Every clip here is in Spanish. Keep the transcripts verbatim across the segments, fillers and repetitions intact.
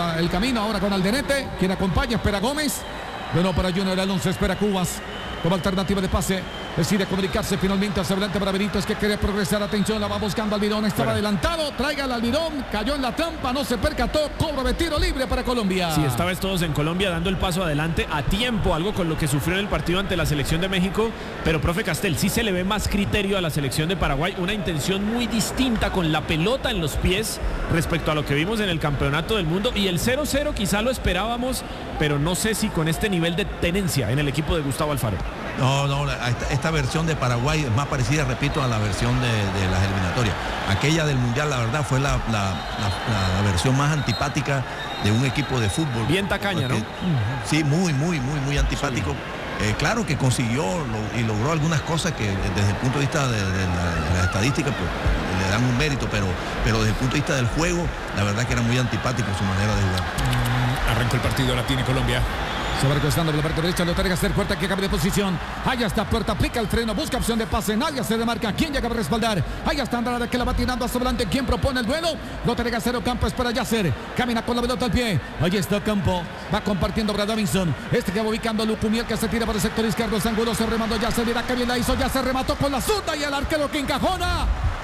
para el camino ahora con Alderete, quien acompaña, espera Gómez. Bueno, para Junior Alonso, espera Cubas como alternativa de pase. Decide comunicarse finalmente hacia adelante para Benítez, que quiere progresar. Atención, la va buscando Almirón. Estaba bueno. adelantado. Traiga al Almirón. Cayó en la trampa. No se percató. Cobro de tiro libre para Colombia. Sí, esta vez todos en Colombia dando el paso adelante a tiempo. Algo con lo que sufrió en el partido ante la selección de México. Pero, profe Castel, sí se le ve más criterio a la selección de Paraguay. Una intención muy distinta con la pelota en los pies respecto a lo que vimos en el Campeonato del Mundo. Y el cero cero quizá lo esperábamos, pero no sé si con este nivel de tenencia en el equipo de Gustavo Alfaro. No, no, esta, esta versión de Paraguay es más parecida, repito, a la versión de, de las eliminatorias. Aquella del Mundial, la verdad, fue la, la, la, la versión más antipática de un equipo de fútbol. Bien tacaña, porque, ¿no? Sí, muy, muy, muy, muy antipático. Sí. Eh, claro que consiguió lo, y logró algunas cosas que desde el punto de vista de, de, la, de la estadística pues, le dan un mérito, pero, pero desde el punto de vista del juego, la verdad que era muy antipático su manera de jugar. Mm, arrancó el partido, la tiene Colombia. Se va recostando por la parte derecha, lo tiene que hacer Puerta, que cambia de posición. Allá está Puerta, aplica el freno, busca opción de pase, nadie se demarca. ¿Quién llega a respaldar? Allá está Andrade, que la va tirando hacia adelante. ¿Quién propone el duelo? Lo tiene que hacer Ocampo, espera Yasser. Camina con la pelota al pie. Allí está Ocampo, va compartiendo Brad Davinson. Este que va ubicando a Lucumiel, que se tira por el sector izquierdo. Sangulo se remandó Yasser, mira que bien la hizo. Ya se remató con la zurda y el arquero que encajona.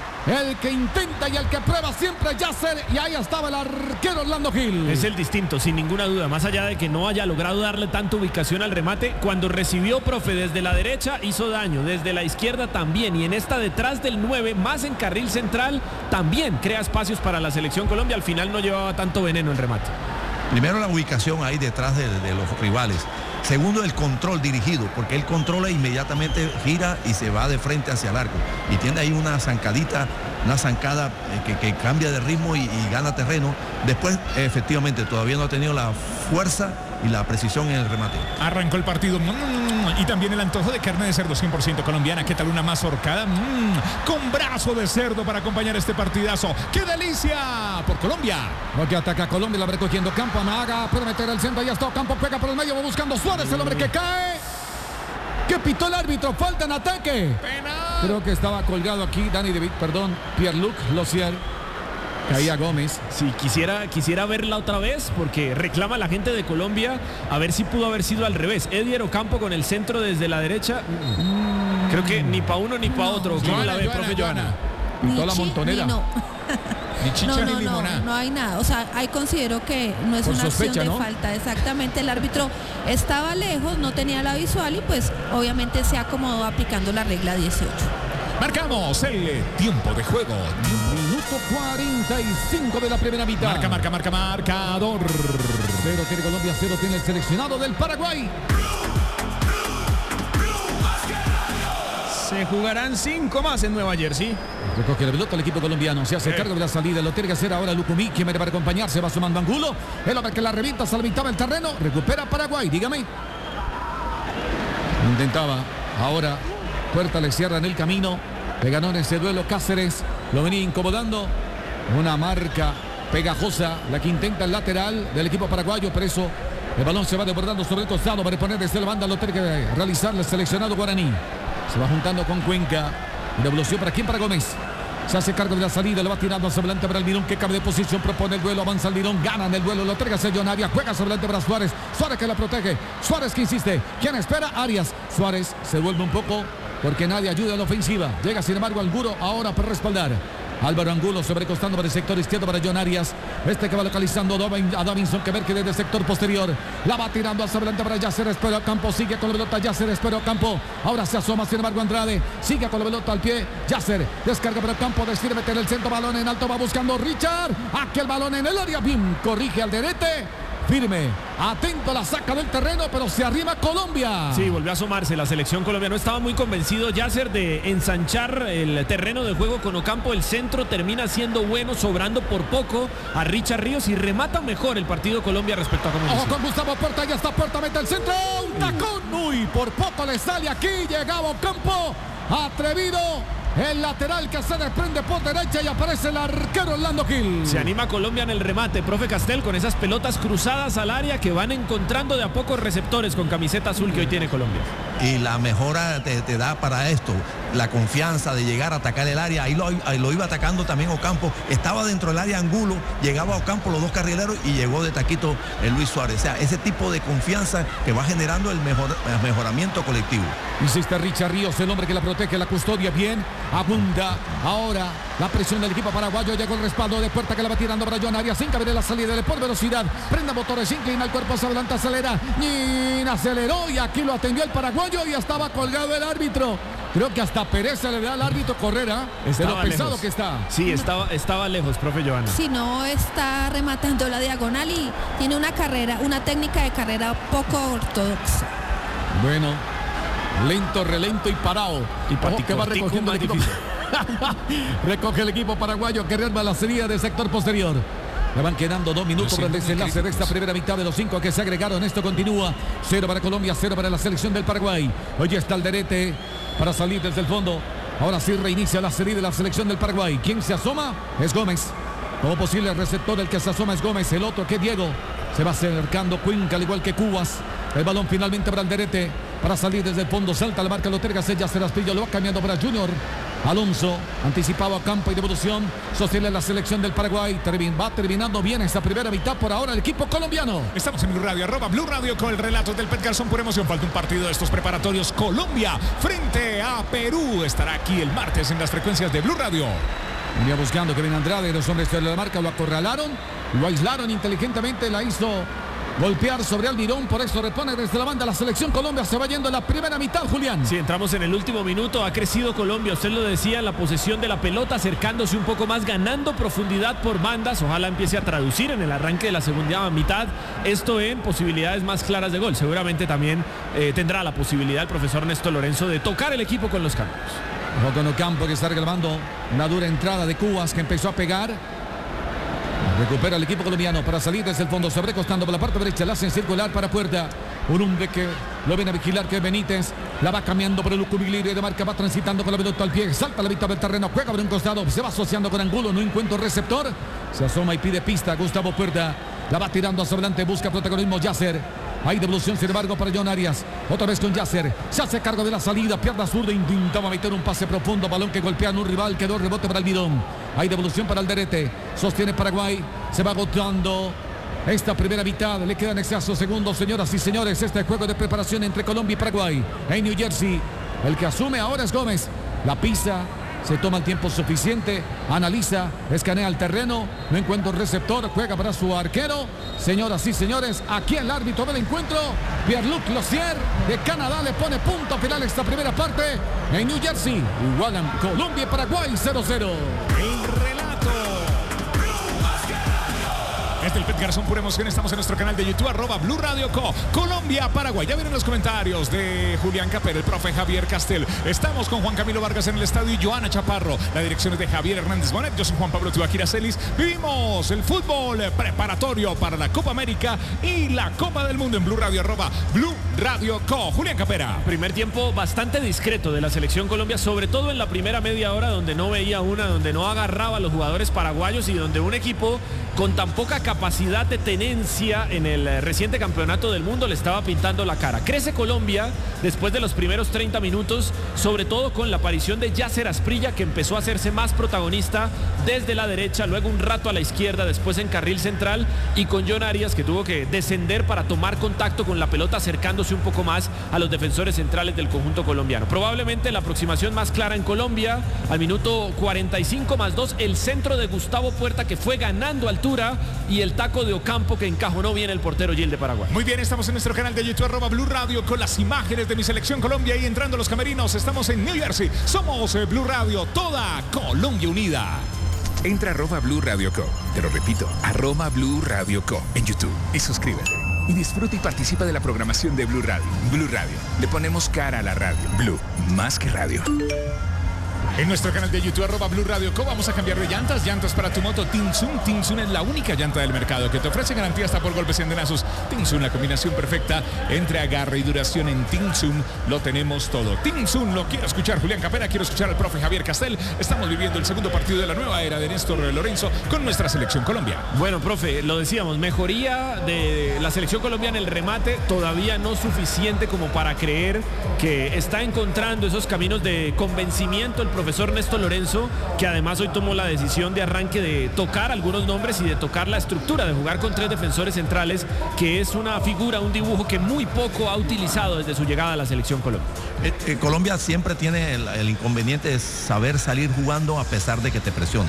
El que intenta y el que prueba siempre Yasser, y ahí estaba el arquero Orlando Gil. Es el distinto, sin ninguna duda, más allá de que no haya logrado darle tanta ubicación al remate. Cuando recibió, profe, desde la derecha hizo daño, desde la izquierda también, y en esta detrás del nueve, más en carril central, también crea espacios para la selección Colombia. Al final no llevaba tanto veneno el remate. Primero la ubicación ahí detrás de, de los rivales. Segundo, el control dirigido, porque él controla e inmediatamente gira y se va de frente hacia el arco. Y tiene ahí una zancadita, una zancada eh, que, que cambia de ritmo y, y gana terreno. Después, efectivamente, todavía no ha tenido la fuerza y la precisión en el remate. Arrancó el partido. Mm, y también el antojo de carne de cerdo cien por ciento colombiana. ¿Qué tal una mazorcada? Mm, con brazo de cerdo para acompañar este partidazo. ¡Qué delicia! Por Colombia. Lo que ataca Colombia, la va recogiendo Campo. Amaga, puede meter el centro. Ya está Campo, pega por el medio, va buscando Suárez, el hombre que cae. ¿Qué pitó el árbitro? Falta en ataque. Penal. Creo que estaba colgado aquí Dani David, perdón, Pierre-Luc Lozier. Caía Gómez. Sí, quisiera, quisiera verla otra vez, porque reclama la gente de Colombia a ver si pudo haber sido al revés. Edier Ocampo con el centro desde la derecha. Mm. Creo que ni para uno ni para no, otro. ¿Cómo la ve, profe Joana? Pintó la montonera. No. Ni chicha no, no, ni limoná. No, no hay nada. O sea, ahí considero que no es Por una sospecha, acción de ¿no? falta. Exactamente, el árbitro estaba lejos, no tenía la visual y pues obviamente se acomodó aplicando la regla dieciocho. Marcamos el tiempo de juego. Minuto cuarenta y cinco de la primera mitad. Marca, marca, marca, marcador. Cero tiene Colombia, cero tiene el seleccionado del Paraguay. Se jugarán cinco más en Nueva Jersey. Recoge la pelota el equipo colombiano. Se hace eh. cargo de la salida. Lo tiene que hacer ahora Lucumí, quien viene para acompañarse. Va sumando Angulo. El hombre que la revienta se la mitad del terreno. Recupera Paraguay. Dígame. Intentaba. Ahora Puerta le cierra en el camino. Le ganó en ese duelo Cáceres. Lo venía incomodando. Una marca pegajosa. La que intenta el lateral del equipo paraguayo. Por eso el balón se va desbordando sobre el costado para poner desde la banda. Lo tiene que realizar el seleccionado guaraní. Se va juntando con Cuenca. Devolución para quién, para Gómez. Se hace cargo de la salida, lo va tirando hacia adelante para Almirón, que cabe de posición, propone el duelo, avanza Almirón, gana en el duelo, lo entrega Sergio Navia, juega hacia adelante para Suárez. Suárez que la protege. Suárez que insiste. ¿Quién espera? Arias. Suárez se vuelve un poco porque nadie ayuda a la ofensiva. Llega sin embargo Angulo ahora para respaldar. Álvaro Angulo sobrecostando para el sector izquierdo para John Arias. Este que va localizando a Davinson, que ver que desde el sector posterior la va tirando hacia adelante para Yasser. Espero Campo, sigue con la pelota Yasser, espero Campo. Ahora se asoma sin embargo Andrade, sigue con la pelota al pie. Yasser descarga para Campo, decide meter el centro, balón en alto, va buscando Richard. Aquel balón en el área, bien, corrige Alderete. Firme, atento, la saca del terreno, pero se arrima Colombia. Sí, volvió a asomarse la selección colombiana. No estaba muy convencido Yasser de ensanchar el terreno de juego con Ocampo. El centro termina siendo bueno, sobrando por poco a Richard Ríos y remata mejor el partido Colombia respecto a cómo Ojo con Gustavo Puerta, ya está Puerta, mete el centro, un tacón, uy, por poco le sale aquí, llegaba Ocampo, atrevido. El lateral que se desprende por derecha y aparece el arquero Orlando Gil. Se anima Colombia en el remate, profe Castel, con esas pelotas cruzadas al área que van encontrando de a poco receptores con camiseta azul que hoy tiene Colombia. y la mejora te, te da para esto, la confianza de llegar a atacar el área. Ahí lo, ahí lo iba atacando también Ocampo, estaba dentro del área Angulo, llegaba a Ocampo, los dos carrileros, y llegó de taquito el Luis Suárez. O sea, ese tipo de confianza que va generando el, mejor, el mejoramiento colectivo. Insiste Richard Ríos, el hombre que la protege, la custodia bien, abunda. Ahora la presión del equipo paraguayo, llegó el respaldo de Puerta que la va tirando para John Arias, sin caber en la salida, por velocidad, prenda motores, inclina el cuerpo, se adelanta, acelera, Nin aceleró y aquí lo atendió el paraguayo y estaba colgado el árbitro. Creo que hasta pereza le da al árbitro correr, ¿eh? De lo pesado lejos. que está. Sí, estaba, estaba lejos, profe Joana. Si no está rematando la diagonal y tiene una carrera, una técnica de carrera poco ortodoxa. Bueno, lento, relento y parado. Y Ojo que va recogiendo el equipo. Recoge el equipo paraguayo que rearma la serie del sector posterior. Le van quedando dos minutos para el desenlace de esta primera mitad de los cinco que se agregaron. Esto continúa. Cero para Colombia, cero para la selección del Paraguay. Hoy está Alderete para salir desde el fondo. Ahora sí reinicia la serie de la selección del Paraguay. ¿Quién se asoma? Es Gómez. Como posible receptor, el que se asoma es Gómez. El otro que Diego. Se va acercando Cuenca, al igual que Cubas. El balón finalmente para Alderete. Para salir desde el fondo. Salta la marca Loterga. Sella Seraspillo. Lo va cambiando para Junior. Alonso, anticipado a campo y devolución, sostiene la selección del Paraguay. Termin, va terminando bien esta primera mitad por ahora el equipo colombiano. Estamos en Blue Radio, arroba Blue Radio con el relato del Pet Garzón. Por emoción, falta un partido de estos preparatorios. Colombia frente a Perú. Estará aquí el martes en las frecuencias de Blue Radio. Venía buscando Kevin Andrade, los hombres de la marca lo acorralaron, lo aislaron inteligentemente, la hizo golpear sobre Almirón, por eso repone desde la banda la selección Colombia, se va yendo en la primera mitad, Julián. Sí, entramos en el último minuto, ha crecido Colombia, usted lo decía, la posesión de la pelota, acercándose un poco más, ganando profundidad por bandas, ojalá empiece a traducir en el arranque de la segunda mitad, esto en posibilidades más claras de gol, seguramente también eh, tendrá la posibilidad el profesor Néstor Lorenzo de tocar el equipo con los cambios. Ojo con Ocampo que está reclamando una dura entrada de Cubas que empezó a pegar. Recupera el equipo colombiano para salir desde el fondo, sobrecostando por la parte derecha, la hacen circular para Puerta. Un hombre que lo viene a vigilar, que es Benítez. La va cambiando por el equilibrio de marca, va transitando con la pelota al pie. Salta la mitad del terreno, juega por un costado, se va asociando con Angulo, no encuentra receptor. Se asoma y pide pista Gustavo Puerta. La va tirando hacia adelante, busca protagonismo Yasser. Hay devolución, sin embargo, para John Arias. Otra vez con Yasser. Se hace cargo de la salida. Pierna zurda. Intentaba meter un pase profundo. Balón que golpea a un rival. Quedó rebote para Almirón. Hay devolución para Alderete. Sostiene Paraguay. Se va agotando esta primera mitad. Le quedan escasos segundos, señoras y señores. Este juego de preparación entre Colombia y Paraguay. En New Jersey. El que asume ahora es Gómez. La pisa. Se toma el tiempo suficiente, analiza, escanea el terreno, no encuentra un receptor, juega para su arquero. Señoras y señores, aquí el árbitro del encuentro, Pierre-Luc Lozier de Canadá, le pone punto final a esta primera parte en New Jersey. Igualan Colombia y Paraguay cero cero. El relato es del Pet Garzón, pura emoción. Estamos en nuestro canal de YouTube, arroba Blue Radio Co. Colombia, Paraguay. Ya vienen los comentarios de Julián Capera, el profe Javier Castel. Estamos con Juan Camilo Vargas en el estadio y Joana Chaparro. La dirección es de Javier Hernández Bonet. Yo soy Juan Pablo Tibaquira Celis. Vivimos el fútbol preparatorio para la Copa América y la Copa del Mundo en Blue Radio, arroba Blue Radio Co. Julián Capera. Primer tiempo bastante discreto de la selección Colombia, sobre todo en la primera media hora, donde no veía una, donde no agarraba a los jugadores paraguayos y donde un equipo con tan poca capacidad de tenencia en el reciente campeonato del mundo le estaba pintando la cara. Crece Colombia después de los primeros treinta minutos, sobre todo con la aparición de Yasser Asprilla, que empezó a hacerse más protagonista desde la derecha, luego un rato a la izquierda, después en carril central, y con John Arias, que tuvo que descender para tomar contacto con la pelota, acercándose un poco más a los defensores centrales del conjunto colombiano. Probablemente la aproximación más clara en Colombia, al minuto cuarenta y cinco más dos, el centro de Gustavo Puerta, que fue ganando altura, y el taco de Ocampo que encajonó bien el portero Gil de Paraguay. Muy bien, estamos en nuestro canal de YouTube, arroba Blue Radio, con las imágenes de mi selección Colombia y entrando los camerinos. Estamos en New Jersey. Somos eh, Blue Radio, toda Colombia unida. Entra a arroba Blue Radio Co. Te lo repito, arroba Blue Radio Co. en YouTube y suscríbete. Y disfruta y participa de la programación de Blue Radio. Blue Radio, le ponemos cara a la radio. Blue, más que radio. En nuestro canal de YouTube, arroba Blue Radio Co, vamos a cambiar de llantas. Llantas para tu moto Tinsun. Tinsun es la única llanta del mercado que te ofrece garantía hasta por golpes y andenazos. Tinsun, la combinación perfecta entre agarre y duración. En Tinsun lo tenemos todo. Tinsun, lo quiero escuchar Julián Capera, quiero escuchar al profe Javier Castel. Estamos viviendo el segundo partido de la nueva era de Néstor Lorenzo con nuestra selección Colombia. Bueno, profe, lo decíamos, mejoría de la selección colombiana en el remate, todavía no suficiente como para creer que está encontrando esos caminos de convencimiento el profesor Néstor Lorenzo, que además hoy tomó la decisión de arranque de tocar algunos nombres y de tocar la estructura, de jugar con tres defensores centrales, que es una figura, un dibujo que muy poco ha utilizado desde su llegada a la selección Colombia. Eh, eh, Colombia siempre tiene el, el inconveniente de saber salir jugando a pesar de que te presione.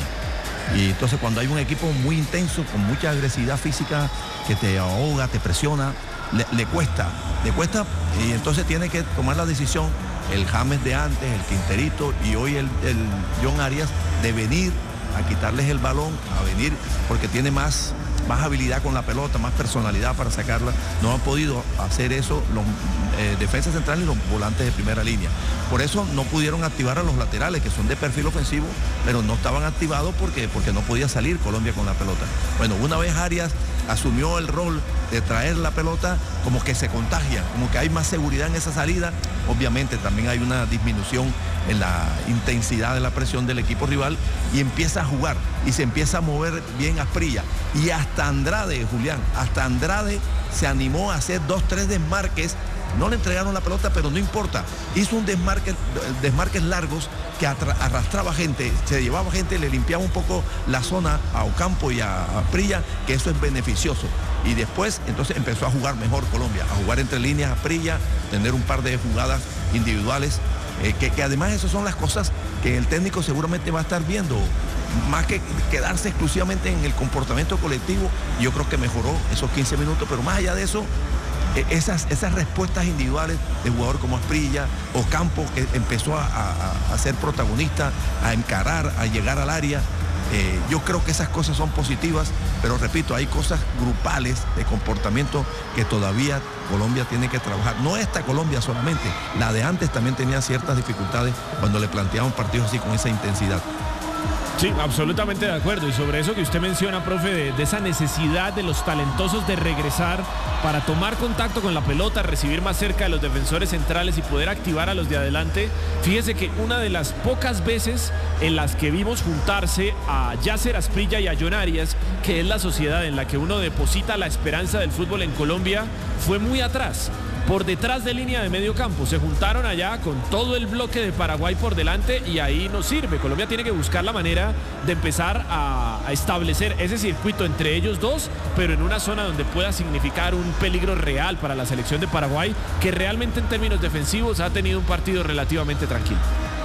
Y entonces cuando hay un equipo muy intenso, con mucha agresividad física, que te ahoga, te presiona, le, le cuesta, le cuesta y entonces tiene que tomar la decisión el James de antes, el Quinterito y hoy el, el John Arias de venir a quitarles el balón, a venir porque tiene más, más habilidad con la pelota, más personalidad para sacarla. No han podido hacer eso los eh, defensas centrales y los volantes de primera línea. Por eso no pudieron activar a los laterales, que son de perfil ofensivo, pero no estaban activados porque, porque no podía salir Colombia con la pelota. Bueno, una vez Arias asumió el rol de traer la pelota, como que se contagia, como que hay más seguridad en esa salida. Obviamente también hay una disminución en la intensidad de la presión del equipo rival y empieza a jugar y se empieza a mover bien Asprilla. Y hasta Andrade, Julián, hasta Andrade se animó a hacer dos, tres desmarques. No le entregaron la pelota, pero no importa. Hizo un desmarque, desmarques largos que arrastraba gente, se llevaba gente, le limpiaba un poco la zona a Ocampo y a Asprilla, que eso es beneficioso. Y después, entonces empezó a jugar mejor Colombia, a jugar entre líneas Asprilla, tener un par de jugadas individuales, eh, que, que además esas son las cosas que el técnico seguramente va a estar viendo. Más que quedarse exclusivamente en el comportamiento colectivo, yo creo que mejoró esos quince minutos, pero más allá de eso, Esas, esas respuestas individuales de jugador como Asprilla, Ocampo, que empezó a, a, a ser protagonista, a encarar, a llegar al área. Eh, yo creo que esas cosas son positivas, pero repito, hay cosas grupales de comportamiento que todavía Colombia tiene que trabajar. No esta Colombia solamente, la de antes también tenía ciertas dificultades cuando le planteaban partidos así con esa intensidad. Sí, absolutamente de acuerdo. Y sobre eso que usted menciona, profe, de, de esa necesidad de los talentosos de regresar para tomar contacto con la pelota, recibir más cerca de los defensores centrales y poder activar a los de adelante. Fíjese que una de las pocas veces en las que vimos juntarse a Yasser Asprilla y a John Arias, que es la sociedad en la que uno deposita la esperanza del fútbol en Colombia, fue muy atrás, por detrás de línea de medio campo. Se juntaron allá con todo el bloque de Paraguay por delante y ahí no sirve. Colombia tiene que buscar la manera de empezar a, a establecer ese circuito entre ellos dos, pero en una zona donde pueda significar un peligro real para la selección de Paraguay, que realmente en términos defensivos ha tenido un partido relativamente tranquilo.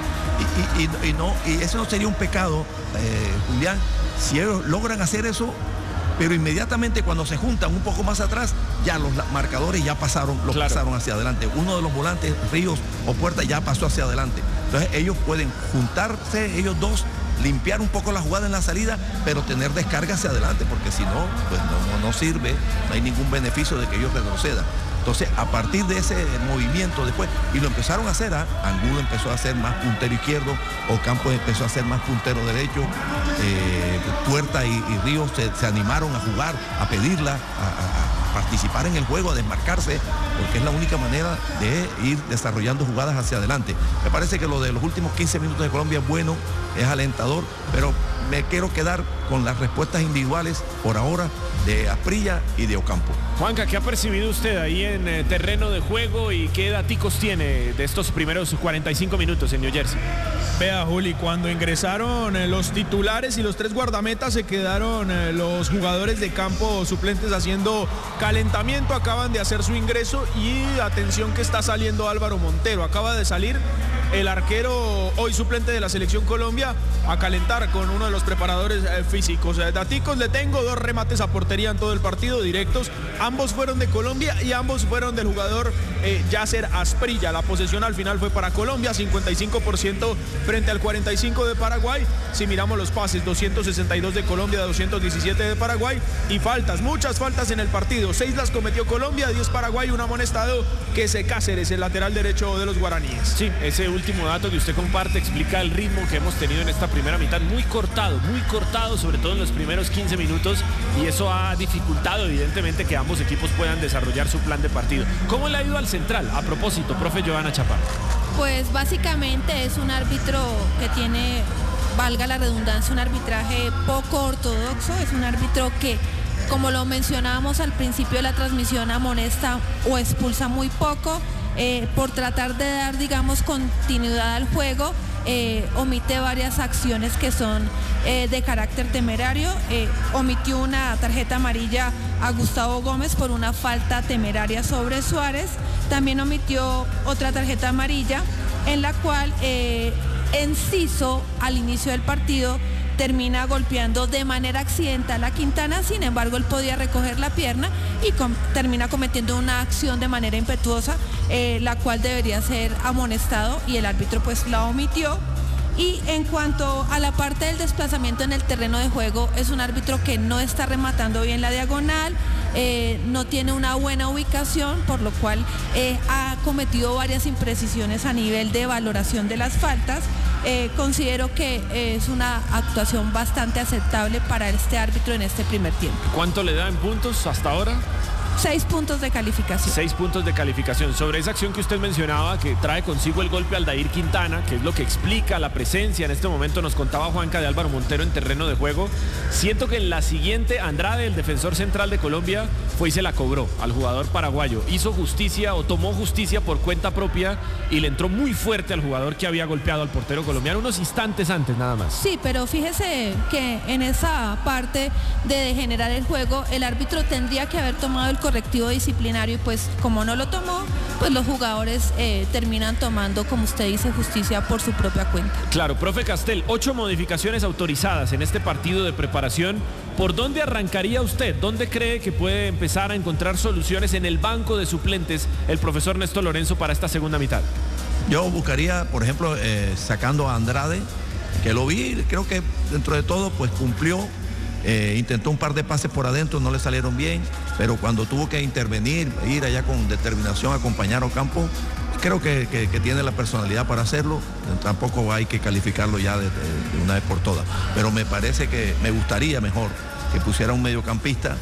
Y, y, y, no, y eso no sería un pecado, eh, Julián, si ellos logran hacer eso, pero inmediatamente cuando se juntan un poco más atrás, ya los marcadores ya pasaron, los claro. pasaron hacia adelante. Uno de los volantes, Ríos o Puerta, ya pasó hacia adelante. Entonces ellos pueden juntarse, ellos dos, limpiar un poco la jugada en la salida, pero tener descarga hacia adelante, porque si no, pues no, no sirve, no hay ningún beneficio de que ellos retrocedan. Entonces, a partir de ese movimiento después, y lo empezaron a hacer, ¿eh? Angulo empezó a ser más puntero izquierdo, Ocampo empezó a ser más puntero derecho, eh, Puerta y, y Ríos se, se animaron a jugar, a pedirla, a, a, a participar en el juego, a desmarcarse, porque es la única manera de ir desarrollando jugadas hacia adelante. Me parece que lo de los últimos quince minutos de Colombia es bueno, es alentador, pero me quiero quedar con las respuestas individuales por ahora de Asprilla y de Ocampo. Juanca, ¿qué ha percibido usted ahí en eh, terreno de juego y qué daticos tiene de estos primeros cuarenta y cinco minutos en New Jersey? Vea, Juli, cuando ingresaron eh, los titulares y los tres guardametas, se quedaron eh, los jugadores de campo suplentes haciendo calentamiento, acaban de hacer su ingreso y atención que está saliendo Álvaro Montero, acaba de salir el arquero hoy suplente de la Selección Colombia a calentar con uno de los preparadores eh, físicos. Eh, daticos le tengo, dos remates a portería en todo el partido directos, ambos fueron de Colombia y ambos fueron del jugador eh, Yasser Asprilla. La posesión al final fue para Colombia, cincuenta y cinco por ciento frente al cuarenta y cinco por ciento de Paraguay, Si miramos los pases, doscientos sesenta y dos de Colombia, doscientos diecisiete de Paraguay. Y faltas, muchas faltas en el partido. Seis las cometió Colombia, diez Paraguay, un amonestado que es Cáceres, el lateral derecho de los guaraníes. Sí, ese último dato que usted comparte explica el ritmo que hemos tenido en esta primera mitad. Muy cortado, muy cortado, sobre todo en los primeros quince minutos. Y eso ha dificultado, evidentemente, que ambos equipos puedan desarrollar su plan de partido. ¿Cómo le ha ido al central? A propósito, profe Johanna Chaparro. Pues básicamente es un árbitro que tiene, valga la redundancia, un arbitraje poco ortodoxo. Es un árbitro que, como lo mencionábamos al principio de la transmisión, amonesta o expulsa muy poco. Eh, por tratar de dar, digamos, continuidad al juego, eh, omite varias acciones que son eh, de carácter temerario. Eh, omitió una tarjeta amarilla a Gustavo Gómez por una falta temeraria sobre Suárez. También omitió otra tarjeta amarilla en la cual eh, Enciso, al inicio del partido, termina golpeando de manera accidental a Quintana. Sin embargo, él podía recoger la pierna y com- termina cometiendo una acción de manera impetuosa, eh, la cual debería ser amonestado, y el árbitro pues la omitió. Y en cuanto a la parte del desplazamiento en el terreno de juego, es un árbitro que no está rematando bien la diagonal, eh, no tiene una buena ubicación, por lo cual eh, ha cometido varias imprecisiones a nivel de valoración de las faltas. Eh, considero que eh, es una actuación bastante aceptable para este árbitro en este primer tiempo. ¿Cuánto le da en puntos hasta ahora? Seis puntos de calificación. Seis puntos de calificación. Sobre esa acción que usted mencionaba, que trae consigo el golpe a Aldair Quintana, que es lo que explica la presencia en este momento, nos contaba Juanca, de Álvaro Montero en terreno de juego. Siento que en la siguiente, Andrade, el defensor central de Colombia, fue y se la cobró al jugador paraguayo. Hizo justicia o tomó justicia por cuenta propia y le entró muy fuerte al jugador que había golpeado al portero colombiano unos instantes antes nada más. Sí, pero fíjese que en esa parte de degenerar el juego, el árbitro tendría que haber tomado el correctivo disciplinario, y pues como no lo tomó, pues los jugadores eh, terminan tomando, como usted dice, justicia por su propia cuenta. Claro, profe Castel, ocho modificaciones autorizadas en este partido de preparación. ¿Por dónde arrancaría usted? ¿Dónde cree que puede empezar a encontrar soluciones en el banco de suplentes el profesor Néstor Lorenzo para esta segunda mitad? Yo buscaría, por ejemplo, eh, sacando a Andrade, que lo vi, creo que dentro de todo pues cumplió. Eh, intentó un par de pases por adentro, no le salieron bien, pero cuando tuvo que intervenir, ir allá con determinación a acompañar a Ocampo, creo que, que, que tiene la personalidad para hacerlo. Tampoco hay que calificarlo ya de, de, de una vez por todas, pero me parece que me gustaría mejor que pusiera un mediocampista,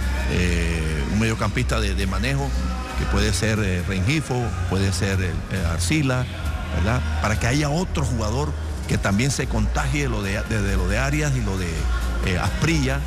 eh, un mediocampista de, de manejo, que puede ser eh, Rengifo, puede ser eh, Arcila, ¿verdad? Para que haya otro jugador que también se contagie lo de, de, de lo de Arias y lo de Eh, Asprilla,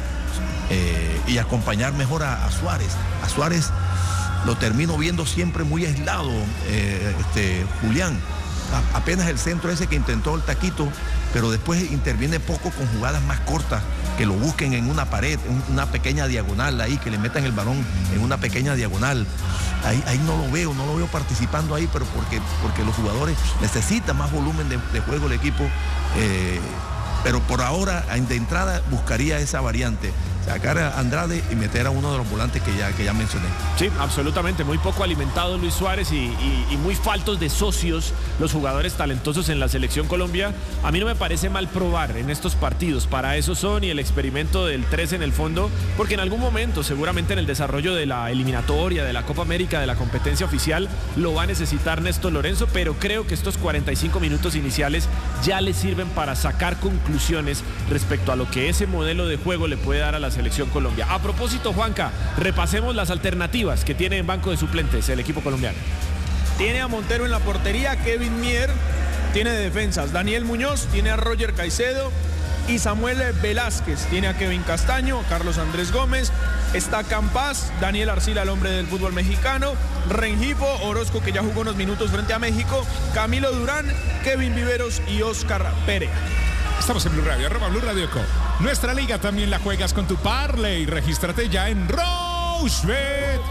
eh, y acompañar mejor a, a Suárez. A Suárez lo termino viendo siempre muy aislado, eh, este, Julián. A, apenas el centro ese que intentó el taquito, pero después interviene poco con jugadas más cortas, que lo busquen en una pared, en una pequeña diagonal ahí, que le metan el balón en una pequeña diagonal. Ahí, ahí no lo veo, no lo veo participando ahí, pero porque, porque los jugadores necesitan más volumen de, de juego el equipo. Eh, Pero por ahora, de entrada, buscaría esa variante, sacar a Andrade y meter a uno de los volantes que ya, que ya mencioné. Sí, absolutamente, muy poco alimentado Luis Suárez y, y, y muy faltos de socios los jugadores talentosos en la selección Colombia. A mí no me parece mal probar en estos partidos, para eso son, y el experimento del tres en el fondo, porque en algún momento, seguramente en el desarrollo de la eliminatoria, de la Copa América, de la competencia oficial, lo va a necesitar Néstor Lorenzo, pero creo que estos cuarenta y cinco minutos iniciales ya le sirven para sacar conclusiones respecto a lo que ese modelo de juego le puede dar a la selección Colombia. A propósito, Juanca, repasemos las alternativas que tiene en banco de suplentes el equipo colombiano. Tiene a Montero en la portería, Kevin Mier, tiene de defensas Daniel Muñoz, tiene a Roger Caicedo y Samuel Velázquez, tiene a Kevin Castaño, Carlos Andrés Gómez, está Campas, Daniel Arcila, el hombre del fútbol mexicano, Rengifo, Orozco, que ya jugó unos minutos frente a México, Camilo Durán, Kevin Viveros y Oscar Perea. Estamos en Blue Radio, arroba Blue Radio Co. Nuestra liga también la juegas con tu Parley. Regístrate ya en Road Rosebet.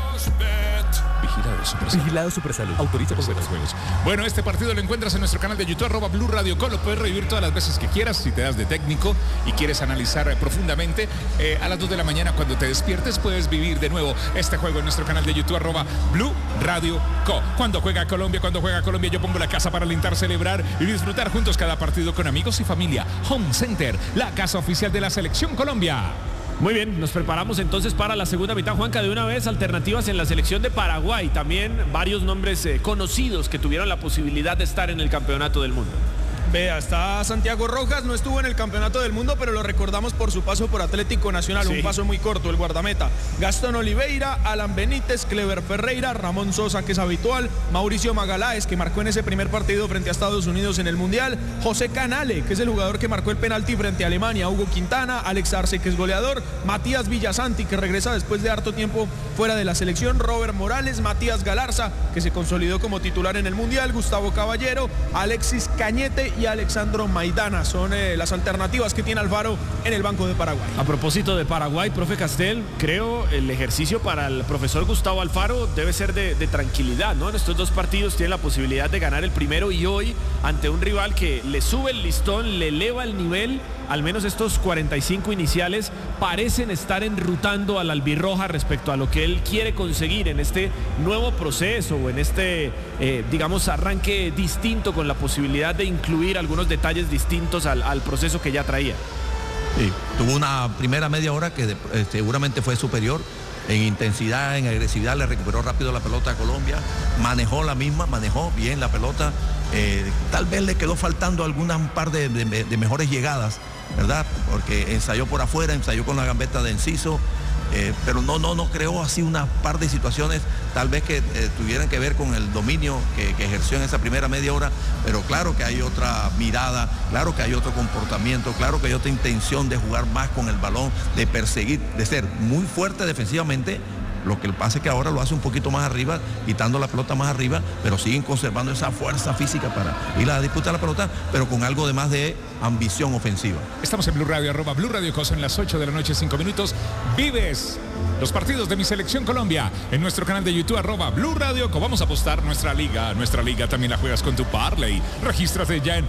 Vigilado Supersalud. Vigilado Supersalud. Autoriza por Buenos juegos. Bueno, este partido lo encuentras en nuestro canal de YouTube, arroba Blue Radio Co. Lo puedes revivir todas las veces que quieras si te das de técnico y quieres analizar eh, profundamente. Eh, a las dos de la mañana cuando te despiertes puedes vivir de nuevo este juego en nuestro canal de YouTube, arroba Blue Radio Co. Cuando juega Colombia, cuando juega Colombia, yo pongo la casa para alentar, celebrar y disfrutar juntos cada partido con amigos y familia. Home Center, la casa oficial de la Selección Colombia. Muy bien, nos preparamos entonces para la segunda mitad. Juanca, de una vez, alternativas en la selección de Paraguay. También varios nombres eh, conocidos que tuvieron la posibilidad de estar en el campeonato del mundo. Vea, está Santiago Rojas, no estuvo en el Campeonato del Mundo, pero lo recordamos por su paso por Atlético Nacional, sí. Un paso muy corto, el guardameta. Gastón Oliveira, Alan Benítez, Clever Ferreira, Ramón Sosa, que es habitual, Mauricio Magaláes, que marcó en ese primer partido frente a Estados Unidos en el Mundial, José Canale, que es el jugador que marcó el penalti frente a Alemania, Hugo Quintana, Alex Arce, que es goleador, Matías Villasanti, que regresa después de harto tiempo fuera de la selección, Robert Morales, Matías Galarza, que se consolidó como titular en el Mundial, Gustavo Caballero, Alexis Cañete y Alexandro Maidana. Son eh, las alternativas que tiene Alfaro en el banco de Paraguay. A propósito de Paraguay, profe Castel, creo el ejercicio para el profesor Gustavo Alfaro debe ser de, de tranquilidad, ¿no? En estos dos partidos tiene la posibilidad de ganar el primero y hoy ante un rival que le sube el listón, le eleva el nivel. Al menos estos cuarenta y cinco iniciales parecen estar enrutando al albirroja respecto a lo que él quiere conseguir en este nuevo proceso o en este, eh, digamos, arranque distinto con la posibilidad de incluir algunos detalles distintos al, al proceso que ya traía. Sí, tuvo una primera media hora que de, eh, seguramente fue superior en intensidad, en agresividad, le recuperó rápido la pelota a Colombia, manejó la misma, manejó bien la pelota, eh, tal vez le quedó faltando algunas un par de, de, de mejores llegadas, ¿verdad? Porque ensayó por afuera, ensayó con la gambeta de Enciso, eh, pero no, no, no creó así una par de situaciones, tal vez que eh, tuvieran que ver con el dominio que, que ejerció en esa primera media hora, pero claro que hay otra mirada, claro que hay otro comportamiento, claro que hay otra intención de jugar más con el balón, de perseguir, de ser muy fuerte defensivamente. Lo que pasa es que ahora lo hace un poquito más arriba, quitando la pelota más arriba, pero siguen conservando esa fuerza física para ir a la disputa de la pelota, pero con algo de más de ambición ofensiva. Estamos en Blue Radio, arroba Blue Radio Co, en las ocho de la noche, cinco minutos. Vives los partidos de mi selección Colombia en nuestro canal de YouTube, arroba Blue Radio Co. Vamos a apostar nuestra liga. Nuestra liga también la juegas con tu parlay. Regístrate ya en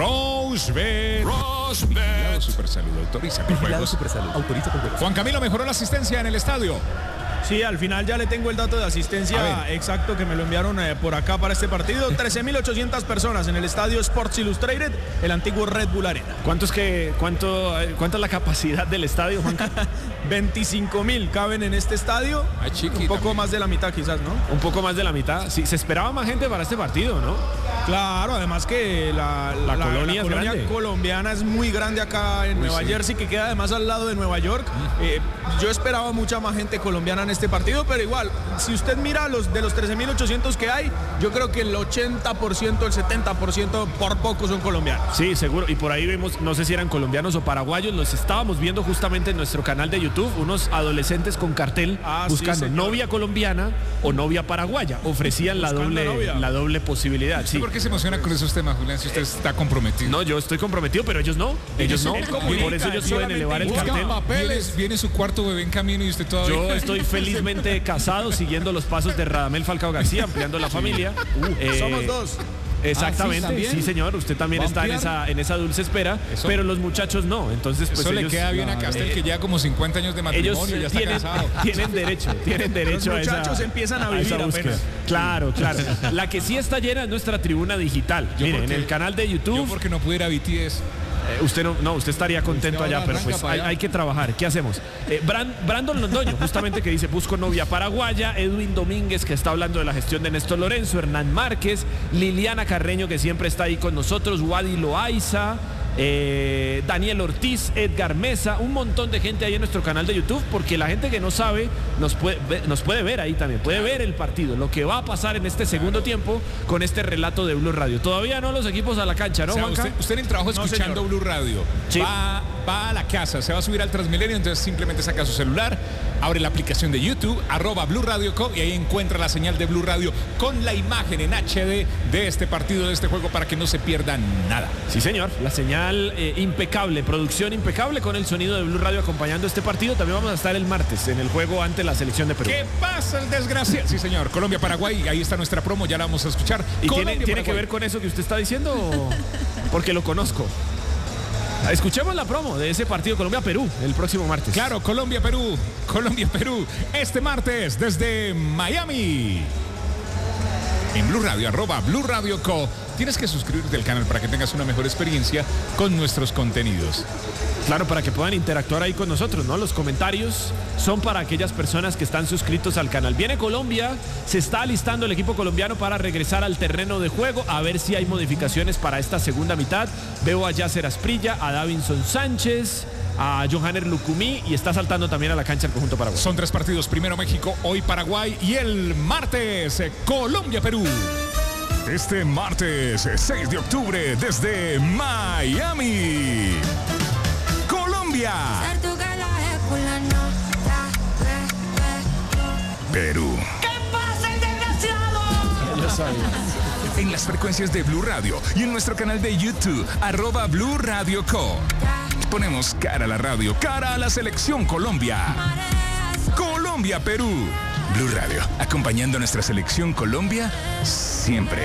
Rosebet. Rosebet. Supersalud, autoriza con juegos. Supersalud, autoriza con juegos. Juan Camilo, mejoró la asistencia en el estadio. Sí, al final ya le tengo el dato de asistencia exacto que me lo enviaron eh, por acá para este partido. trece mil ochocientas personas en el estadio Sports Illustrated, el antiguo Red Bull Arena. ¿Cuánto es que, cuánto, ¿Cuánta es la capacidad del estadio, Juan? veinticinco mil caben en este estadio. Ay, chiquita, un poco mira. más de la mitad quizás, ¿no? Un poco más de la mitad. Sí, se esperaba más gente para este partido, ¿no? Claro, además que la, La la, colonia la es colonia grande. colombiana es muy grande acá en Uy, Nueva sí. Jersey, que queda además al lado de Nueva York. Eh, yo esperaba mucha más gente colombiana en este partido, pero igual, si usted mira los de los trece mil ochocientos que hay, yo creo que el ochenta por ciento, el setenta por ciento por poco son colombianos. Sí, seguro. Y por ahí vemos, no sé si eran colombianos o paraguayos, los estábamos viendo justamente en nuestro canal de YouTube, unos adolescentes con cartel Ah, sí, buscando señor. novia colombiana o novia paraguaya. Ofrecían la Buscando doble, novia. la doble posibilidad. Sí. ¿Por qué se emociona con esos temas, Julián, si usted está comprometido? No, yo estoy comprometido, pero ellos no. Ellos no. Él Y comunica, por eso ellos él pueden solamente elevar el busca cartel. Viene, viene su cuarto bebé en camino y usted todavía... Yo estoy felizmente casado, siguiendo los pasos de Radamel Falcao García, ampliando la familia. Eh, Somos dos. Exactamente, Ah, ¿sí, también? sí, señor, usted también ¿Va a está en ampliar? esa, en esa dulce espera, Eso- pero los muchachos no, entonces pues Eso le ellos, queda bien a Castel, eh, que lleva como cincuenta años de ellos matrimonio y ya está tienen, casado. tienen derecho, tienen derecho Los a esa, muchachos empiezan a vivir esa búsqueda. apenas. Claro, claro. La que sí está llena es nuestra tribuna digital. Yo Mire, en porque- el canal de Yo YouTube, porque no pudiera B T S. eh, usted no, no, usted estaría contento ahora allá, pero arranca pues para hay, allá. hay que trabajar. ¿Qué hacemos? Eh, Bran- Brandon Londoño, justamente que dice, busco novia paraguaya, Edwin Domínguez, que está hablando de la gestión de Néstor Lorenzo, Hernán Márquez, Liliana Carreño, que siempre está ahí con nosotros, Wadi Loaiza, eh, Daniel Ortiz, Edgar Mesa, un montón de gente ahí en nuestro canal de YouTube, porque la gente que no sabe nos puede, ve- nos puede ver ahí también, puede ver el partido, lo que va a pasar en este segundo tiempo con este relato de Blue Radio. Todavía no los equipos a la cancha, ¿no, O sea, Juanca? usted, usted en el trabajo No, escuchando señor. Blue Radio, Sí. va, va a la casa, se va a subir al Transmilenio, entonces simplemente saca su celular abre la aplicación de YouTube, arroba Blue Radio Co, y ahí encuentra la señal de Blue Radio con la imagen en H D de este partido, de este juego, para que no se pierdan nada. Sí, señor, la señal eh, impecable, producción impecable con el sonido de Blue Radio acompañando este partido. También vamos a estar el martes en el juego ante la selección de Perú. ¿Qué pasa el desgraciado? Sí, señor, Colombia-Paraguay, ahí está nuestra promo, ya la vamos a escuchar. ¿Y tiene, tiene que ver con eso que usted está diciendo? Porque lo conozco. Escuchemos la promo de ese partido Colombia-Perú el próximo martes. Claro, Colombia-Perú, Colombia-Perú, este martes desde Miami. En Blue Radio, arroba Blue Radio Co. Tienes que suscribirte al canal para que tengas una mejor experiencia con nuestros contenidos. Claro, para que puedan interactuar ahí con nosotros, ¿no? Los comentarios son para aquellas personas que están suscritos al canal. Viene Colombia, se está alistando el equipo colombiano para regresar al terreno de juego, a ver si hay modificaciones para esta segunda mitad. Veo a Yasser Asprilla, a Davinson Sánchez, a Johanner Lucumí, y está saltando también a la cancha el conjunto Paraguay. Son tres partidos, primero México, hoy Paraguay, y el martes Colombia-Perú. Este martes seis de octubre desde Miami, Colombia, Perú. ¿Qué pasa, el desgraciado? Ya sabes. En las frecuencias de Blue Radio y en nuestro canal de YouTube, arroba Blue Radio Co. Ponemos cara a la radio, cara a la selección Colombia. Colombia-Perú. Blue Radio, acompañando a nuestra selección Colombia siempre.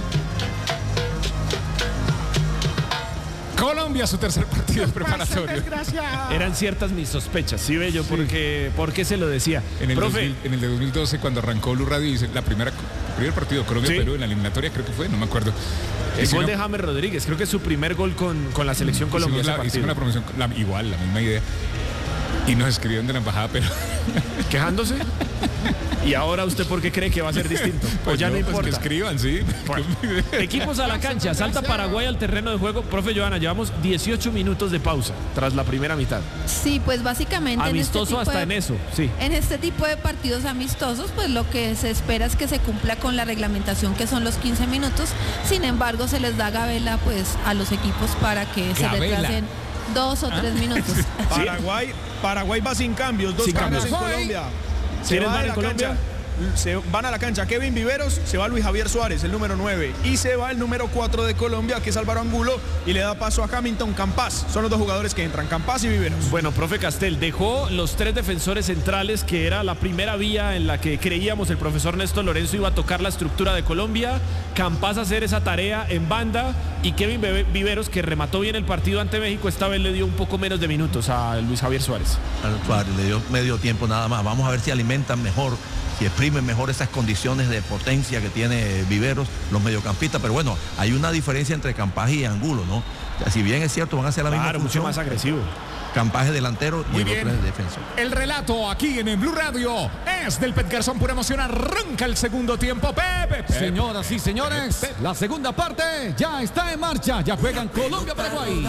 Colombia, su tercer partido preparatorio. Eran ciertas mis sospechas, ¿sí ve yo? Porque, ¿por qué se lo decía? En el, Profe, dos mil, en el de dos mil doce, cuando arrancó Blue Radio, dice la primera, el primer partido Colombia-Perú, sí, en la eliminatoria, creo que fue, no me acuerdo. El gol de James Rodríguez, creo que es su primer gol con, con la selección Colombia. Hicimos la, hicimos una promoción, la, igual, la misma idea. Y nos escribieron de la embajada, pero... ¿Quejándose? ¿Y ahora usted por qué cree que va a ser distinto? Pues o ya no, no importa. Pues que escriban, sí. Bueno, equipos a la cancha, salta Paraguay al terreno de juego. Profe Johanna, llevamos dieciocho minutos de pausa tras la primera mitad. Sí, pues básicamente amistoso en este tipo hasta de, en eso, sí. En este tipo de partidos amistosos, pues lo que se espera es que se cumpla con la reglamentación, que son los quince minutos. Sin embargo, se les da gabela pues a los equipos para que Gabela. se retrasen dos o tres minutos. Paraguay, Paraguay va sin cambios, dos Sin cambios en cambios. Colombia. Se ¿Quiénes va van de en la Colombia? cancha. Se van a la cancha Kevin Viveros, se va Luis Javier Suárez, el número nueve, y se va el número cuatro de Colombia, que es Álvaro Angulo, y le da paso a Hamilton Campas. Son los dos jugadores que entran, Campas y Viveros. Bueno, profe Castel, dejó los tres defensores centrales, que era la primera vía en la que creíamos el profesor Néstor Lorenzo iba a tocar la estructura de Colombia. Campas a hacer esa tarea en banda, y Kevin Viveros, que remató bien el partido ante México, esta vez le dio un poco menos de minutos a Luis Javier Suárez. Al Suárez le dio medio tiempo nada más. Vamos a ver si alimentan mejor, si exprimen mejor esas condiciones de potencia que tiene Viveros, los mediocampistas. Pero bueno, hay una diferencia entre Campas y Angulo, ¿no? O sea, si bien es cierto, van a hacer la Claro, misma mucho función. más agresivo. Campas es delantero y Muy el bien. otro es defensor. El relato aquí en el Blue Radio es del Pet Garzón, pura emoción. Arranca el segundo tiempo. Pepe, Pepe. Señoras y señores, la segunda parte ya está en marcha. Ya juegan Colombia-Paraguay.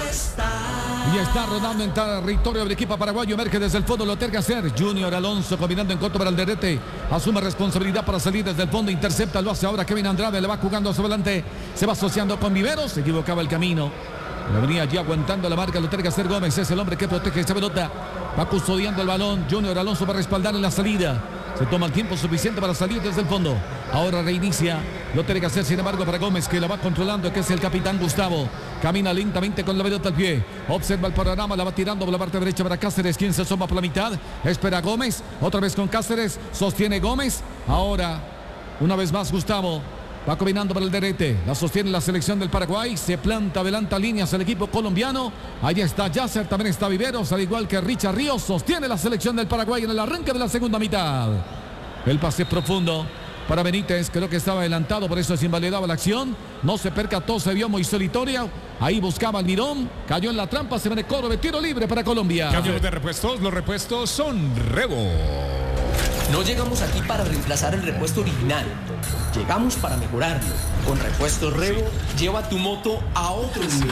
Y está rodando en territorio del equipo paraguayo. Emerge desde el fondo, lo tiene que hacer Junior Alonso, combinando en corto para el derrete. Asume responsabilidad para salir desde el fondo. Intercepta, lo hace ahora Kevin Andrade. Le va jugando hacia adelante. Se va asociando con Viveros. Se equivocaba el camino. Lo venía ya aguantando la marca, lo tiene que hacer Gómez. Es el hombre que protege esa pelota. Va custodiando el balón. Junior Alonso va a respaldar en la salida. Se toma el tiempo suficiente para salir desde el fondo. Ahora reinicia. Lo tiene que hacer, sin embargo, para Gómez, que la va controlando, que es el capitán Gustavo. Camina lentamente con la pelota al pie. Observa el panorama, la va tirando por la parte derecha para Cáceres, quien se asoma por la mitad. Espera Gómez. Otra vez con Cáceres. Sostiene Gómez. Ahora, una vez más, Gustavo. Va combinando para el derrete. La sostiene la selección del Paraguay. Se planta, adelanta líneas el equipo colombiano. Allá está Yasser, también está Viveros, al igual que Richard Ríos. Sostiene la selección del Paraguay en el arranque de la segunda mitad. El pase profundo para Benítez, creo que estaba adelantado, por eso es invalidaba la acción. No se percató, se vio muy solitario. Ahí buscaba Almirón, cayó en la trampa, se ve de coro de tiro libre para Colombia. Cambios de repuestos. Los repuestos son Rebo. No llegamos aquí para reemplazar el repuesto original. Llegamos para mejorarlo. Con Repuestos Rebo, lleva tu moto a otro nivel.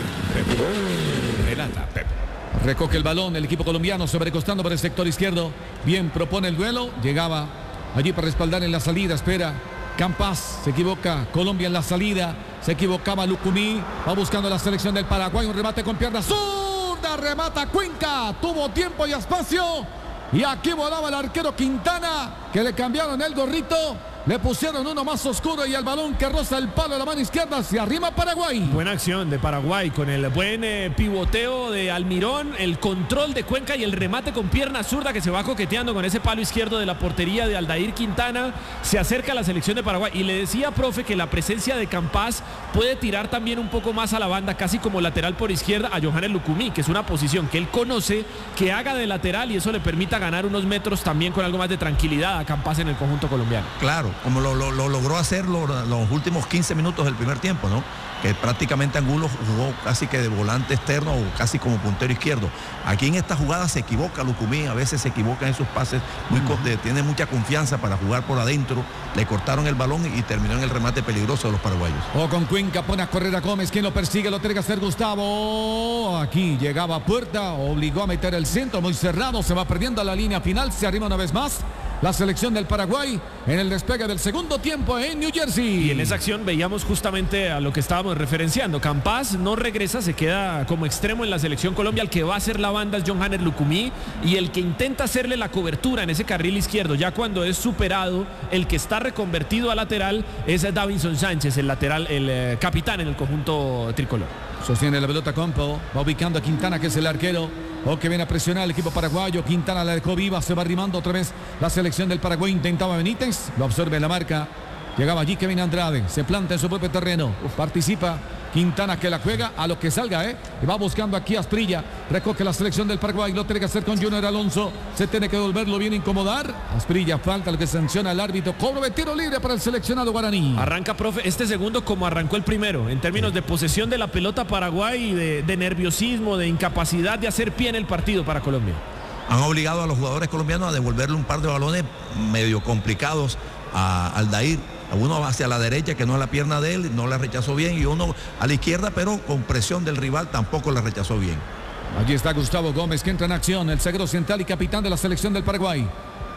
Relata, Pepe. Recoge el balón el equipo colombiano, sobrecostando por el sector izquierdo. Bien, propone el duelo. Llegaba allí para respaldar en la salida. Espera Campas, se equivoca Colombia en la salida. Se equivocaba Lucumí. Va buscando la selección del Paraguay. Un remate con pierna zurda. Remata Cuenca. Tuvo tiempo y espacio. Y aquí volaba el arquero Quintana, que le cambiaron el gorrito. Le pusieron uno más oscuro y el balón que roza el palo de la mano izquierda se arrima Paraguay. Buena acción de Paraguay con el buen eh, pivoteo de Almirón, el control de Cuenca y el remate con pierna zurda que se va coqueteando con ese palo izquierdo de la portería de Aldair Quintana. Se acerca a la selección de Paraguay y le decía, profe, que la presencia de Campas puede tirar también un poco más a la banda, casi como lateral por izquierda a Johannes Lucumí, que es una posición que él conoce, que haga de lateral y eso le permita ganar unos metros también con algo más de tranquilidad a Campas en el conjunto colombiano. Claro, como lo, lo, lo logró hacer lo, los últimos quince minutos del primer tiempo, ¿no? Que prácticamente Angulo jugó casi que de volante externo o casi como puntero izquierdo. Aquí en esta jugada se equivoca Lucumí, a veces se equivoca en sus pases, muy, uh-huh. tiene mucha confianza para jugar por adentro, le cortaron el balón y terminó en el remate peligroso de los paraguayos. O con Cuenca pone a correr a Gómez, quien lo persigue, lo tiene que hacer Gustavo. Aquí llegaba a puerta, obligó a meter el centro, muy cerrado, se va perdiendo a la línea final, se arrima una vez más la selección del Paraguay en el despegue del segundo tiempo en New Jersey. Y en esa acción veíamos justamente a lo que estábamos referenciando. Campas no regresa, se queda como extremo en la selección Colombia. El que va a hacer la banda es Johannes Lucumí y el que intenta hacerle la cobertura en ese carril izquierdo, ya cuando es superado, el que está reconvertido a lateral es Davinson Sánchez, el lateral, el eh, capitán en el conjunto tricolor. Sostiene la pelota Campo, va ubicando a Quintana, que es el arquero. O que viene a presionar el equipo paraguayo. Quintana la dejó viva, se va arrimando otra vez la selección del Paraguay. Intentaba Benítez, lo absorbe la marca. Llegaba allí Kevin Andrade, se planta en su propio terreno. Participa Quintana, que la juega a lo que salga, ¿eh? Y va buscando aquí a Asprilla. Recoge la selección del Paraguay, lo tiene que hacer con Junior Alonso. Se tiene que devolverlo, bien incomodar. Asprilla, falta lo que sanciona el árbitro. Cobro de tiro libre para el seleccionado guaraní. Arranca, profe, este segundo como arrancó el primero, en términos de posesión de la pelota Paraguay y de, de nerviosismo, de incapacidad de hacer pie en el partido para Colombia. Han obligado a los jugadores colombianos a devolverle un par de balones medio complicados a Aldair. Uno hacia la derecha, que no es la pierna de él, no la rechazó bien, y uno a la izquierda, pero con presión del rival tampoco la rechazó bien. Allí está Gustavo Gómez, que entra en acción, el zaguero central y capitán de la selección del Paraguay.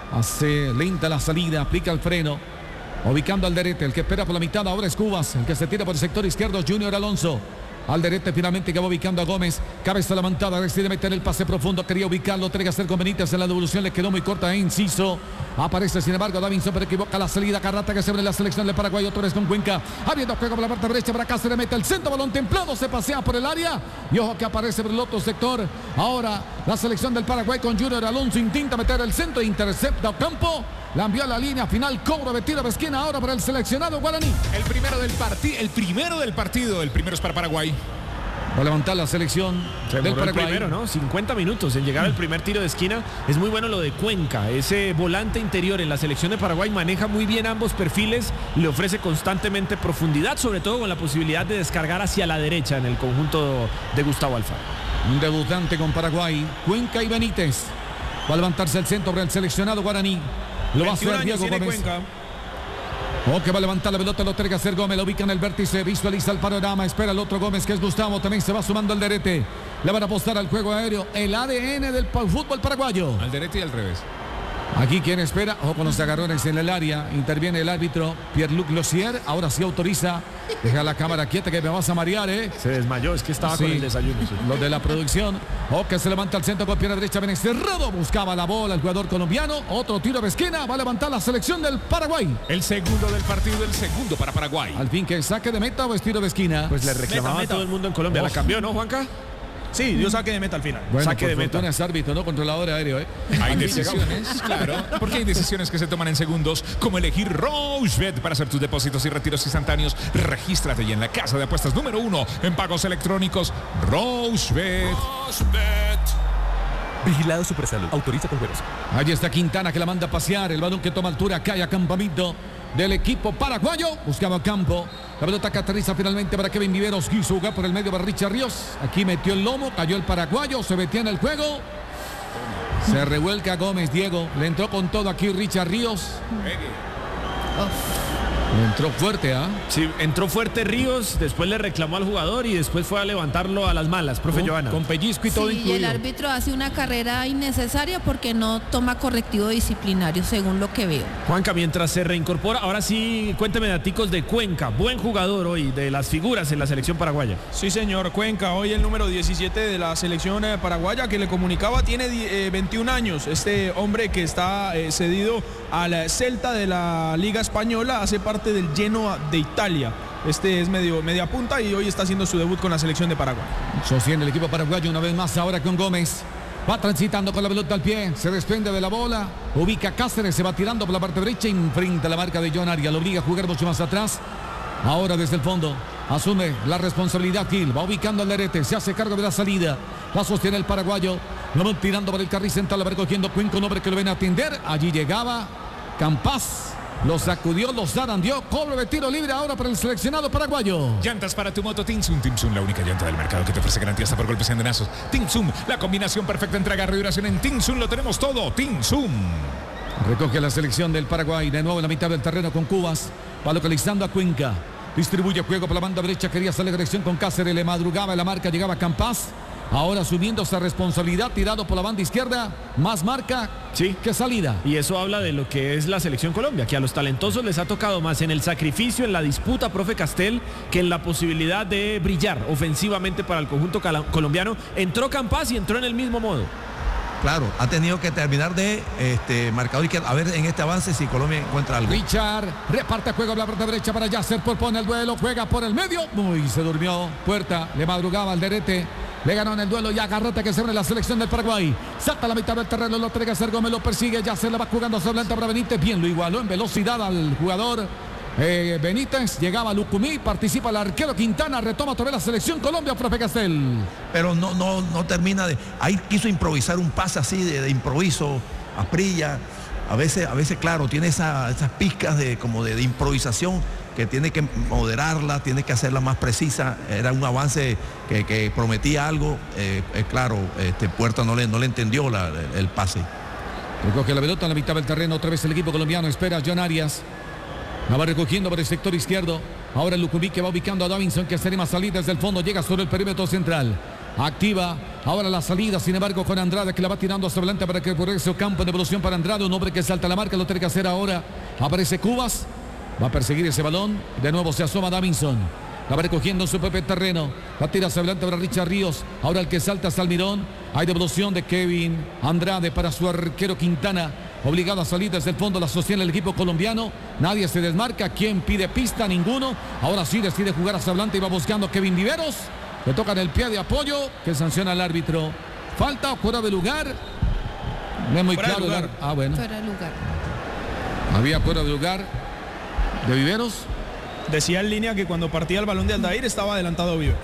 Hace lenta la salida, aplica el freno, ubicando al Alderete, el que espera por la mitad ahora es Cubas, el que se tira por el sector izquierdo, Junior Alonso. Alderete finalmente que va ubicando a Gómez, cabeza levantada, decide meter el pase profundo, quería ubicarlo, tiene que hacer con Benítez, en la devolución le quedó muy corta e inciso. Aparece sin embargo Davinson, pero equivoca la salida. Carrata que se abre la selección del Paraguay, otra vez con Cuenca, abriendo juego por la parte derecha, para acá se le mete el centro, balón templado, se pasea por el área y ojo que aparece por el otro sector. Ahora la selección del Paraguay con Junior Alonso intenta meter el centro, intercepta Ocampo, la envió a la línea final, cobro de tiro de esquina ahora para el seleccionado guaraní. El primero del partido, el primero del partido, el primero es para Paraguay. Va a levantar la selección Se del Paraguay. El primero, ¿no? cincuenta minutos en llegar al primer tiro de esquina. Es muy bueno lo de Cuenca. Ese volante interior en la selección de Paraguay maneja muy bien ambos perfiles. Le ofrece constantemente profundidad, sobre todo con la posibilidad de descargar hacia la derecha en el conjunto de Gustavo Alfaro. Un debutante con Paraguay, Cuenca y Benítez. Va a levantarse el centro para el seleccionado guaraní. Lo va a hacer Diego Gómez. Cuenca. O que va a levantar la pelota, lo tiene que hacer Gómez, lo ubica en el vértice, visualiza el panorama, espera el otro Gómez que es Gustavo, también se va sumando al Alderete. Le van a apostar al juego aéreo, el A D N del fútbol paraguayo. Alderete y al revés. Aquí quien espera, ojo con los agarrones en el área, interviene el árbitro Pierre-Luc Lossier, ahora sí autoriza, deja la cámara quieta que me vas a marear, ¿eh? Se desmayó, es que estaba sí, con el desayuno. Sí. Los de la producción, o que se levanta al centro con pierna derecha, viene cerrado, buscaba la bola el jugador colombiano, otro tiro de esquina, va a levantar la selección del Paraguay. El segundo del partido, el segundo para Paraguay. Al fin que saque de meta o es tiro de esquina. Pues le reclamaba meta, meta. a todo el mundo en Colombia, oh. ¿La cambió, no, Juanca? Sí, dio saque de meta al final. Bueno, saque por de meta. Es árbitro, no controlador aéreo, ¿eh? Hay decisiones, claro, porque hay decisiones que se toman en segundos, como elegir Rochebet para hacer tus depósitos y retiros instantáneos. Regístrate ya en la casa de apuestas número uno en pagos electrónicos. Rochebet. Rochebet. Vigilado Supersalud. Autoriza con juegos. Allí está Quintana que la manda a pasear. El balón que toma altura cae a campamento del equipo paraguayo. Buscaba campo. La pelota que aterriza finalmente para Kevin Viveros. Quiso jugar por el medio para Richard Ríos. Aquí metió el lomo. Cayó el paraguayo. Se metía en el juego. Se revuelca Gómez, Diego. Le entró con todo aquí Richard Ríos. Entró fuerte, ¿ah? ¿eh? Sí, entró fuerte Ríos, después le reclamó al jugador y después fue a levantarlo a las malas, profe con, Johanna. Con pellizco y todo sí, incluido. Y el árbitro hace una carrera innecesaria porque no toma correctivo disciplinario, según lo que veo. Juanca, mientras se reincorpora, ahora sí, cuénteme daticos de Cuenca, buen jugador hoy, de las figuras en la selección paraguaya. Sí, señor, Cuenca, hoy el número diecisiete de la selección eh, paraguaya que le comunicaba tiene eh, veintiún años. Este hombre que está eh, cedido al Celta de la Liga Española, hace parte del Genoa de Italia. Este es medio media punta y hoy está haciendo su debut con la selección de Paraguay. Sostiene el equipo paraguayo una vez más ahora con Gómez. Va transitando con la pelota al pie, se desprende de la bola, ubica a Cáceres, se va tirando por la parte derecha, enfrenta la marca de John Arias, lo obliga a jugar mucho más atrás. Ahora desde el fondo asume la responsabilidad Gil, va ubicando al Lerete, se hace cargo de la salida, la sostiene el paraguayo, lo van tirando por el carril central, la va recogiendo Cuenca, un hombre que lo ven a atender, allí llegaba Campas. Lo sacudió, lo zarandeó, cobre de tiro libre ahora para el seleccionado paraguayo. Llantas para tu moto Tinsum. Tinsum, la única llanta del mercado que te ofrece garantía hasta por golpes y andenazos. Tinsum, la combinación perfecta entre agarre y duración. En Tinsum lo tenemos todo. Tinsum. Recoge la selección del Paraguay, de nuevo en la mitad del terreno con Cubas. Va localizando a Cuenca. Distribuye juego por la banda derecha, quería salir dirección con Cáceres, le madrugaba en la marca, llegaba Campas. Ahora asumiendo esa responsabilidad, tirado por la banda izquierda, más marca sí. que salida. Y eso habla de lo que es la selección Colombia, que a los talentosos les ha tocado más en el sacrificio, en la disputa, profe Castel, que en la posibilidad de brillar ofensivamente para el conjunto colombiano. Entró Campas y entró en el mismo modo. Claro, ha tenido que terminar de este marcador izquierdo. A ver en este avance si Colombia encuentra algo. Richard reparte juego a la parte derecha para Yasser, propone el duelo, juega por el medio. Uy, se durmió. Puerta, le madrugaba al Derete. Le ganó en el duelo y agarrote que se abre la selección del Paraguay. Salta a la mitad del terreno, lo tiene que hacer Gómez, lo persigue, ya se la va jugando hacia adelante para Benítez. Bien, lo igualó en velocidad al jugador eh, Benítez. Llegaba Lucumí, participa el arquero Quintana, retoma otra vez la selección Colombia, profe Castel. Pero no, no, no termina de. Ahí quiso improvisar un pase así de, de improviso, a Prilla. A veces, a veces, claro, tiene esa, esas pizcas de como de, de improvisación que tiene que moderarla, tiene que hacerla más precisa. Era un avance que, que prometía algo. Eh, eh, claro, este Puerta no le, no le entendió la, el pase. Recoge la pelota en la mitad del terreno, otra vez el equipo colombiano, espera a John Arias. La va recogiendo por el sector izquierdo. Ahora el Lucumí que va ubicando a Davinson, que se anima a salir desde el fondo, llega sobre el perímetro central. Activa ahora la salida, sin embargo, con Andrade, que la va tirando hacia adelante para que por ese campo de evolución para Andrade. Un hombre que salta la marca, lo tiene que hacer ahora. Aparece Cubas. Va a perseguir ese balón. De nuevo se asoma Davinson. La va recogiendo en su propio terreno. La tira hacia adelante para Richard Ríos. Ahora el que salta es Almirón. Hay devolución de Kevin Andrade para su arquero Quintana. Obligado a salir desde el fondo, la sostiene el equipo colombiano. Nadie se desmarca. ¿Quién pide pista? Ninguno. Ahora sí decide jugar hacia adelante y va buscando Kevin Viveros. Le tocan el pie de apoyo que sanciona el árbitro. Falta fuera de lugar. No es muy fuera claro. De lugar. Ah, bueno. Fuera de lugar. Había fuera de lugar de Viveros. Decía en línea que cuando partía el balón de Aldair estaba adelantado Viveros.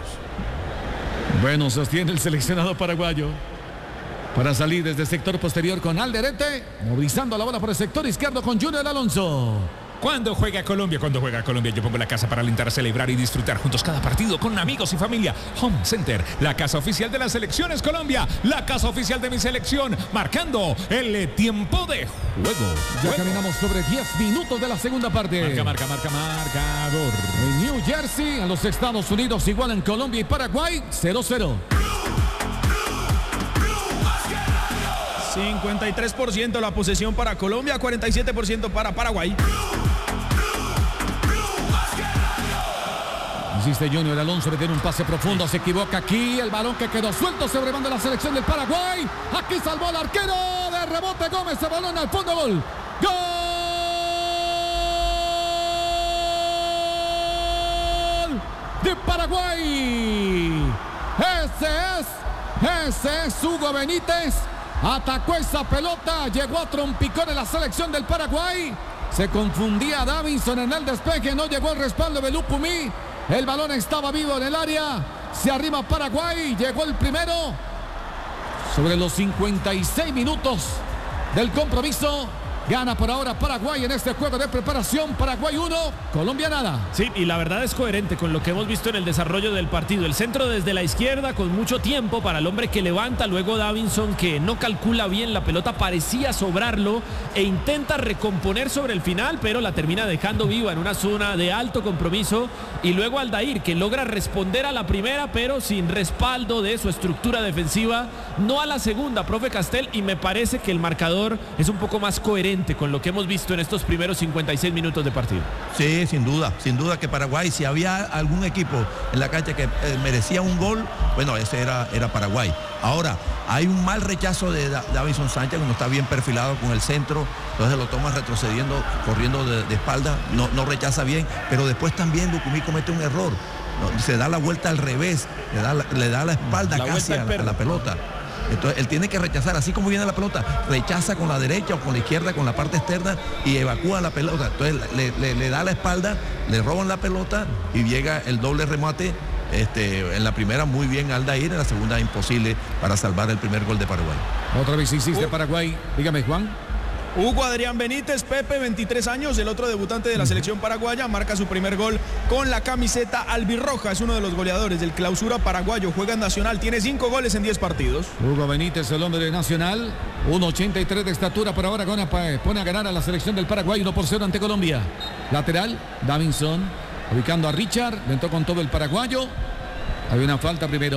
Bueno, sostiene el seleccionado paraguayo para salir desde el sector posterior con Alderete, movilizando la bola por el sector izquierdo con Junior Alonso. Cuando juega Colombia, cuando juega Colombia, yo pongo la casa para alentar, celebrar y disfrutar juntos cada partido con amigos y familia. Home Center, la casa oficial de las selecciones Colombia, la casa oficial de mi selección, marcando el tiempo de juego. Ya Juego. caminamos sobre diez minutos de la segunda parte. Marca, marca, marca, marcador. En New Jersey, en los Estados Unidos, igual en Colombia y Paraguay, cero cero. cincuenta y tres por ciento la posesión para Colombia, cuarenta y siete por ciento para Paraguay. Insiste Junior Alonso, le tiene un pase profundo, se equivoca aquí, el balón que quedó suelto sobre banda la selección del Paraguay. Aquí salvó el arquero, de rebote Gómez, el balón al fondo, gol. ¡Gol! De Paraguay. Ese es, ese es Hugo Benítez. Atacó esa pelota, llegó a trompicón en la selección del Paraguay. Se confundía Davinson en el despeje, no llegó el respaldo de Lucumí. El balón estaba vivo en el área. Se arriba Paraguay, llegó el primero. Sobre los cincuenta y seis minutos del compromiso. Gana por ahora Paraguay en este juego de preparación. Paraguay uno, Colombia nada. Sí, y la verdad es coherente con lo que hemos visto en el desarrollo del partido. El centro desde la izquierda con mucho tiempo para el hombre que levanta. Luego Davinson, que no calcula bien la pelota, parecía sobrarlo e intenta recomponer sobre el final, pero la termina dejando viva en una zona de alto compromiso. Y luego Aldair, que logra responder a la primera, pero sin respaldo de su estructura defensiva. No a la segunda, profe Castel, y me parece que el marcador es un poco más coherente con lo que hemos visto en estos primeros cincuenta y seis minutos de partido. Sí, sin duda, sin duda que Paraguay, si había algún equipo en la cancha que eh, merecía un gol, bueno, ese era, era Paraguay. Ahora, hay un mal rechazo de Davinson Sánchez, que no está bien perfilado con el centro, entonces lo toma retrocediendo, corriendo de, de espalda, no, no rechaza bien, pero después también Lucumí comete un error, no, se da la vuelta al revés, le da la, le da la espalda la casi a la, a la pelota. Entonces él tiene que rechazar, así como viene la pelota, rechaza con la derecha o con la izquierda, con la parte externa y evacúa la pelota. Entonces le, le, le da la espalda, le roban la pelota y llega el doble remate. Este, en la primera muy bien Aldair, en la segunda imposible para salvar el primer gol de Paraguay. Otra vez insiste uh. Paraguay, dígame Juan. Hugo Adrián Benítez, Pepe, veintitrés años, el otro debutante de la selección paraguaya, marca su primer gol con la camiseta albirroja, es uno de los goleadores del clausura paraguayo, juega en Nacional, tiene cinco goles en diez partidos. Hugo Benítez, el hombre de Nacional, uno ochenta y tres de estatura, por ahora pone a ganar a la selección del Paraguay, uno por cero ante Colombia. Lateral, Davinson, ubicando a Richard, dentro con todo el paraguayo, hay una falta primero,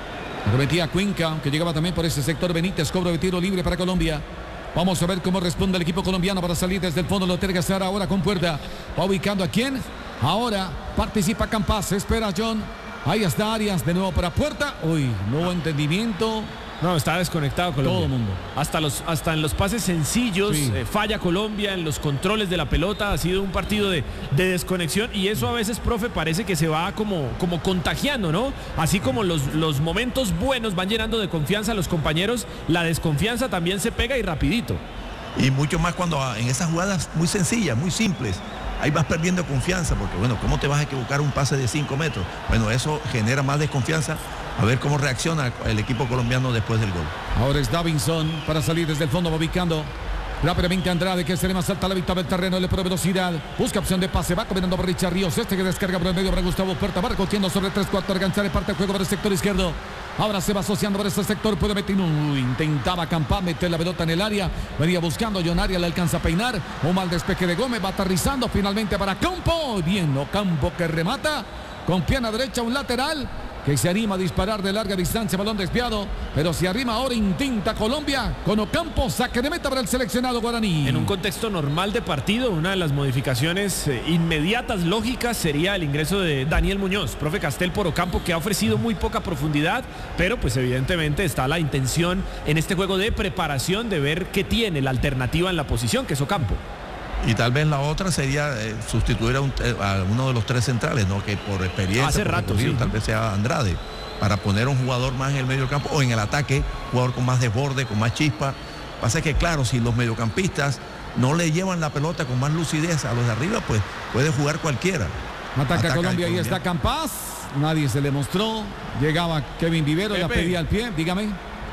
cometía Cuenca, que llegaba también por ese sector. Benítez, cobro de tiro libre para Colombia. Vamos a ver cómo responde el equipo colombiano para salir desde el fondo. Lo tiene que hacer ahora con Puerta. Va ubicando a quién. Ahora participa Campas. Espera John. Ahí está Arias de nuevo para Puerta. Uy, nuevo entendimiento. No, está desconectado Colombia. Todo el mundo. Hasta, los, hasta en los pases sencillos, sí. eh, falla Colombia, en los controles de la pelota. Ha sido un partido de, de desconexión y eso a veces, profe, parece que se va como, como contagiando, ¿no? Así como los, los momentos buenos van llenando de confianza a los compañeros, la desconfianza también se pega y rapidito. Y mucho más cuando en esas jugadas muy sencillas, muy simples, ahí vas perdiendo confianza, porque bueno, ¿cómo te vas a equivocar un pase de cinco metros? Bueno, eso genera más desconfianza. A ver cómo reacciona el equipo colombiano después del gol. Ahora es Davinson para salir desde el fondo, va ubicando rápidamente Andrade, que se le más alta la mitad del terreno, le pone velocidad, busca opción de pase, va combinando por Richard Ríos, este que descarga por el medio para Gustavo Puerta, va recogiendo sobre tres cuatro, alcanzar el parte del juego por el sector izquierdo. Ahora se va asociando por ese sector, puede meter un... Intentaba Campa meter la pelota en el área, venía buscando, John Arias le alcanza a peinar, un mal despeje de Gómez, va aterrizando finalmente para Campo, bien Ocampo que remata, con pierna derecha un lateral, que se anima a disparar de larga distancia, balón desviado, pero se arrima ahora, intenta Colombia, con Ocampo, saque de meta para el seleccionado guaraní. En un contexto normal de partido, una de las modificaciones eh, inmediatas, lógicas, sería el ingreso de Daniel Muñoz, profe Castel por Ocampo, que ha ofrecido muy poca profundidad, pero pues evidentemente está la intención en este juego de preparación de ver qué tiene la alternativa en la posición, que es Ocampo. Y tal vez la otra sería eh, sustituir a, un, a uno de los tres centrales, ¿no? Que por experiencia, hace por rato, sí. tal vez sea Andrade, para poner un jugador más en el medio campo o en el ataque, jugador con más desborde, con más chispa. Pasa que claro, si los mediocampistas no le llevan la pelota con más lucidez a los de arriba, pues puede jugar cualquiera. Ataca, Ataca Colombia, ahí está Campas, nadie se le mostró, llegaba Kevin Vivero, Pepe. La pedía al pie, dígame.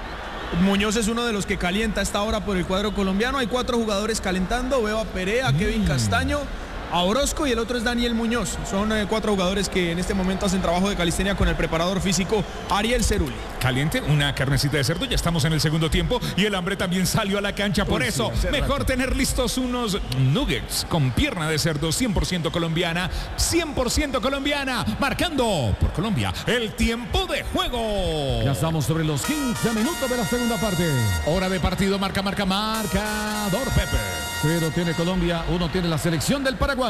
Muñoz es uno de los que calienta esta hora por el cuadro colombiano. Hay cuatro jugadores calentando. Veo a Perea, a Kevin Castaño, a Orozco y el otro es Daniel Muñoz. Son eh, cuatro jugadores que en este momento hacen trabajo de calistenia con el preparador físico Ariel Cerulli. Caliente, una carnecita de cerdo, ya estamos en el segundo tiempo y el hambre también salió a la cancha. Por Uy, eso, sí, mejor rato. tener listos unos nuggets con pierna de cerdo cien por ciento colombiana, cien por ciento colombiana, marcando por Colombia el tiempo de juego. Ya estamos sobre los quince minutos de la segunda parte. Hora de partido, marca, marca, marcador, Pepe. Cero tiene Colombia, uno tiene la selección del Paraguay.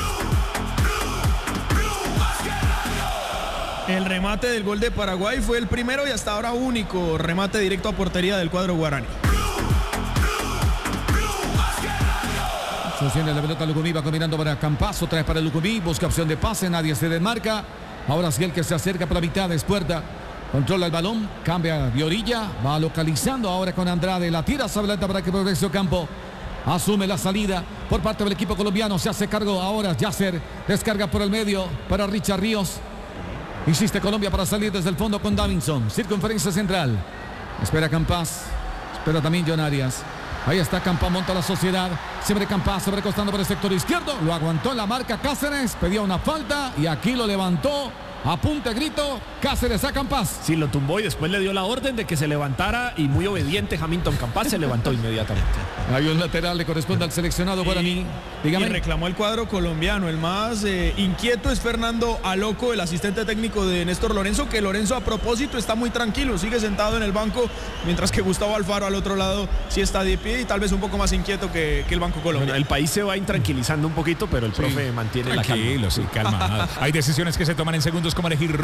El remate del gol de Paraguay fue el primero y hasta ahora único remate directo a portería del cuadro guaraní. Sostiene la pelota Lucumí, va combinando para Campas, otra vez para Lucumí, busca opción de pase, nadie se desmarca. Ahora sí el que se acerca por la mitad es Puerta. Controla el balón, cambia de orilla, va localizando ahora con Andrade, la tira sobre la para que progrese Ocampo. Asume la salida por parte del equipo colombiano. Se hace cargo ahora Yasser. Descarga por el medio para Richard Ríos. Insiste Colombia para salir desde el fondo con Davinson. Circunferencia central. Espera Campas. Espera también John Arias. Ahí está Campa, monta la Sociedad. Siempre Campa, sobrecostando por el sector izquierdo. Lo aguantó en la marca Cáceres. Pedía una falta y aquí lo levantó. Apunte, grito, Cáceres a Campas. Sí, lo tumbó y después le dio la orden de que se levantara y muy obediente Hamilton Campas se levantó inmediatamente. Hay un lateral, le corresponde al seleccionado guaraní. Dígame. Y reclamó el cuadro colombiano. El más eh, inquieto es Fernando Aloco, el asistente técnico de Néstor Lorenzo, que Lorenzo a propósito está muy tranquilo, sigue sentado en el banco, mientras que Gustavo Alfaro al otro lado sí está de pie y tal vez un poco más inquieto que, que el banco colombiano. Bueno, el país se va intranquilizando un poquito, pero el sí. profe mantiene Tranquilo, la calma. sí, calma. Hay decisiones que se toman en segundos, como elegir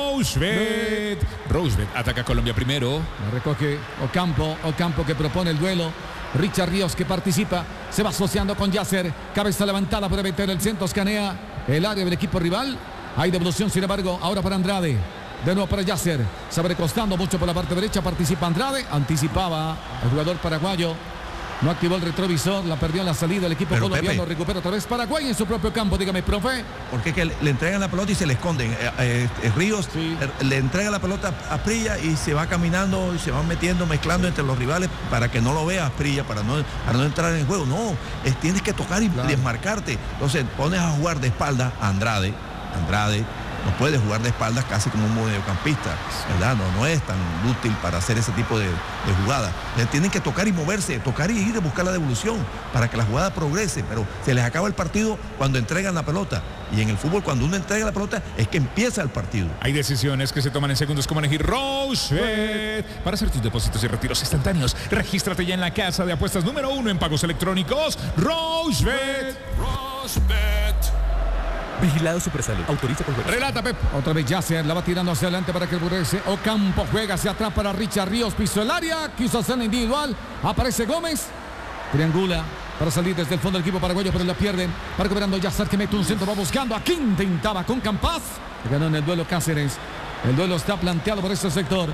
Roosevelt. Roosevelt ataca a Colombia primero. La recoge Ocampo, Ocampo que propone el duelo. Richard Ríos que participa, se va asociando con Yasser, cabeza levantada para meter el centro, escanea el área del equipo rival. Hay devolución, sin embargo, ahora para Andrade. De nuevo para Yasser, se abre costando mucho por la parte derecha, participa Andrade, anticipaba el jugador paraguayo. No activó el retrovisor, la perdió en la salida el equipo Pero, colombiano, Pepe, recupera otra vez Paraguay en su propio campo, dígame, profe. Porque que le, le entregan la pelota y se le esconden. Eh, eh, eh, Ríos Sí. eh, le entrega la pelota a Prilla y se va caminando y se van metiendo, mezclando entre los rivales para que no lo vea Prilla, para no, para no entrar en el juego. No, es, tienes que tocar y Claro. desmarcarte. Entonces pones a jugar de espalda a Andrade. Andrade no puede jugar de espaldas casi como un mediocampista, ¿verdad? No, no es tan útil para hacer ese tipo de, de jugadas. Le tienen que tocar y moverse, tocar y ir a buscar la devolución para que la jugada progrese, pero se les acaba el partido cuando entregan la pelota. Y en el fútbol, cuando uno entrega la pelota, es que empieza el partido. Hay decisiones que se toman en segundos, como elegir Roosevelt. Para hacer tus depósitos y retiros instantáneos, regístrate ya en la casa de apuestas número uno en pagos electrónicos. Roosevelt. Roosevelt. Vigilado Supersalud. Autoriza con juegos. Relata, Pep. Otra vez Yasser, la va tirando hacia adelante para que regrese. Ocampo juega hacia atrás para Richard Ríos, pisó el área, quiso hacer la individual, aparece Gómez, triangula para salir desde el fondo del equipo paraguayo, pero la pierden. Va recuperando Yasser que mete un centro, va buscando, aquí intentaba con Campas, ganó en el duelo Cáceres. El duelo está planteado por este sector.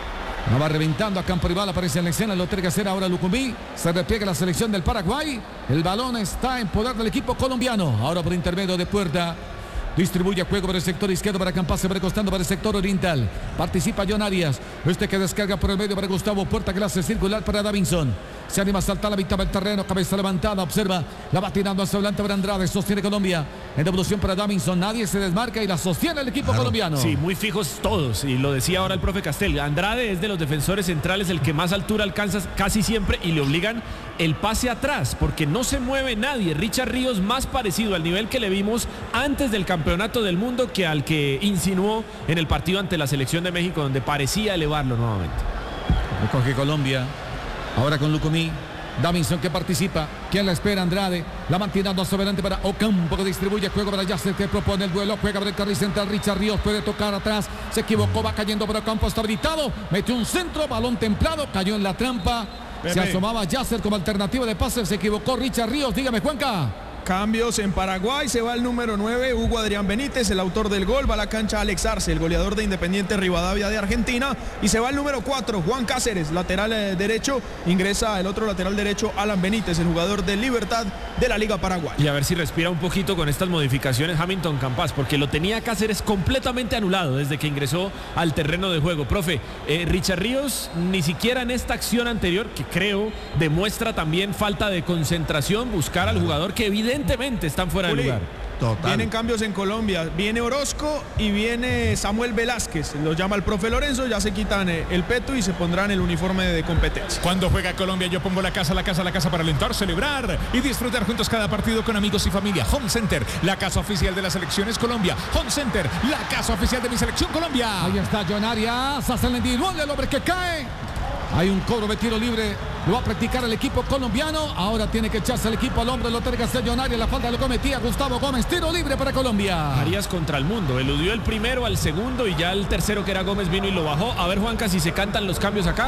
La va reventando a campo rival, aparece en la escena, lo tiene que hacer ahora Lucumí. Se repliega la selección del Paraguay. El balón está en poder del equipo colombiano. Ahora por intermedio de Puerta. Distribuye juego por el sector izquierdo para Campas, se va recostando para el sector oriental. Participa John Arias. Este que descarga por el medio para Gustavo Puerta, que la hace circular para Davinson. Se anima a saltar la mitad del terreno, cabeza levantada, observa, la va tirando hacia adelante para Andrade, sostiene Colombia. En devolución para Davinson, nadie se desmarca y la sostiene el equipo Claro. colombiano. Sí, muy fijos todos, y lo decía ahora el profe Castel. Andrade es de los defensores centrales el que más altura alcanza casi siempre y le obligan el pase atrás, porque no se mueve nadie. Richard Ríos más parecido al nivel que le vimos antes del Campeonato del Mundo que al que insinuó en el partido ante la selección de México, donde parecía elevarlo nuevamente. Recoge Colombia. Ahora con Lucumí. Davinson que participa. ¿Quién la espera? Andrade. La mantiene hacia adelante para Ocampo, que distribuye juego para Yasser, que propone el duelo. Juega por el carril central. Richard Ríos puede tocar atrás. Se equivocó. Va cayendo para Ocampo. Está habilitado. Metió un centro. Balón templado. Cayó en la trampa. Pepe. Se asomaba Yasser como alternativa de pase. Se equivocó Richard Ríos. Dígame, Juanca. Cambios en Paraguay, se va el número nueve, Hugo Adrián Benítez, el autor del gol, va a la cancha Alex Arce, el goleador de Independiente Rivadavia de Argentina, y se va el número cuatro, Juan Cáceres, lateral eh, derecho, ingresa el otro lateral derecho, Alan Benítez, el jugador de Libertad de la Liga Paraguay. Y a ver si respira un poquito con estas modificaciones Hamilton Campas, porque lo tenía Cáceres completamente anulado desde que ingresó al terreno de juego. Profe, eh, Richard Ríos ni siquiera en esta acción anterior, que creo demuestra también falta de concentración, buscar al jugador que evidentemente están fuera de Juli, lugar. Total. Vienen cambios en Colombia, viene Orozco y viene Samuel Velázquez, lo llama el profe Lorenzo, ya se quitan eh, el peto y se pondrán el uniforme de competencia. Cuando juega Colombia, yo pongo la casa, la casa, la casa para alentar, celebrar y disfrutar juntos cada partido con amigos y familia. Home Center, la casa oficial de las selecciones Colombia. Home Center, la casa oficial de mi selección Colombia. Ahí está John Arias. Hace el individual, el hombre que cae. Hay un cobro de tiro libre. Lo va a practicar el equipo colombiano. Ahora tiene que echarse el equipo al hombro. Lo tiene que hacer John Arias. La falta lo cometía Gustavo Gómez. Tiro libre para Colombia. Arias contra el mundo. Eludió el primero al segundo y ya el tercero, que era Gómez, vino y lo bajó. A ver, Juanca, si se cantan los cambios acá.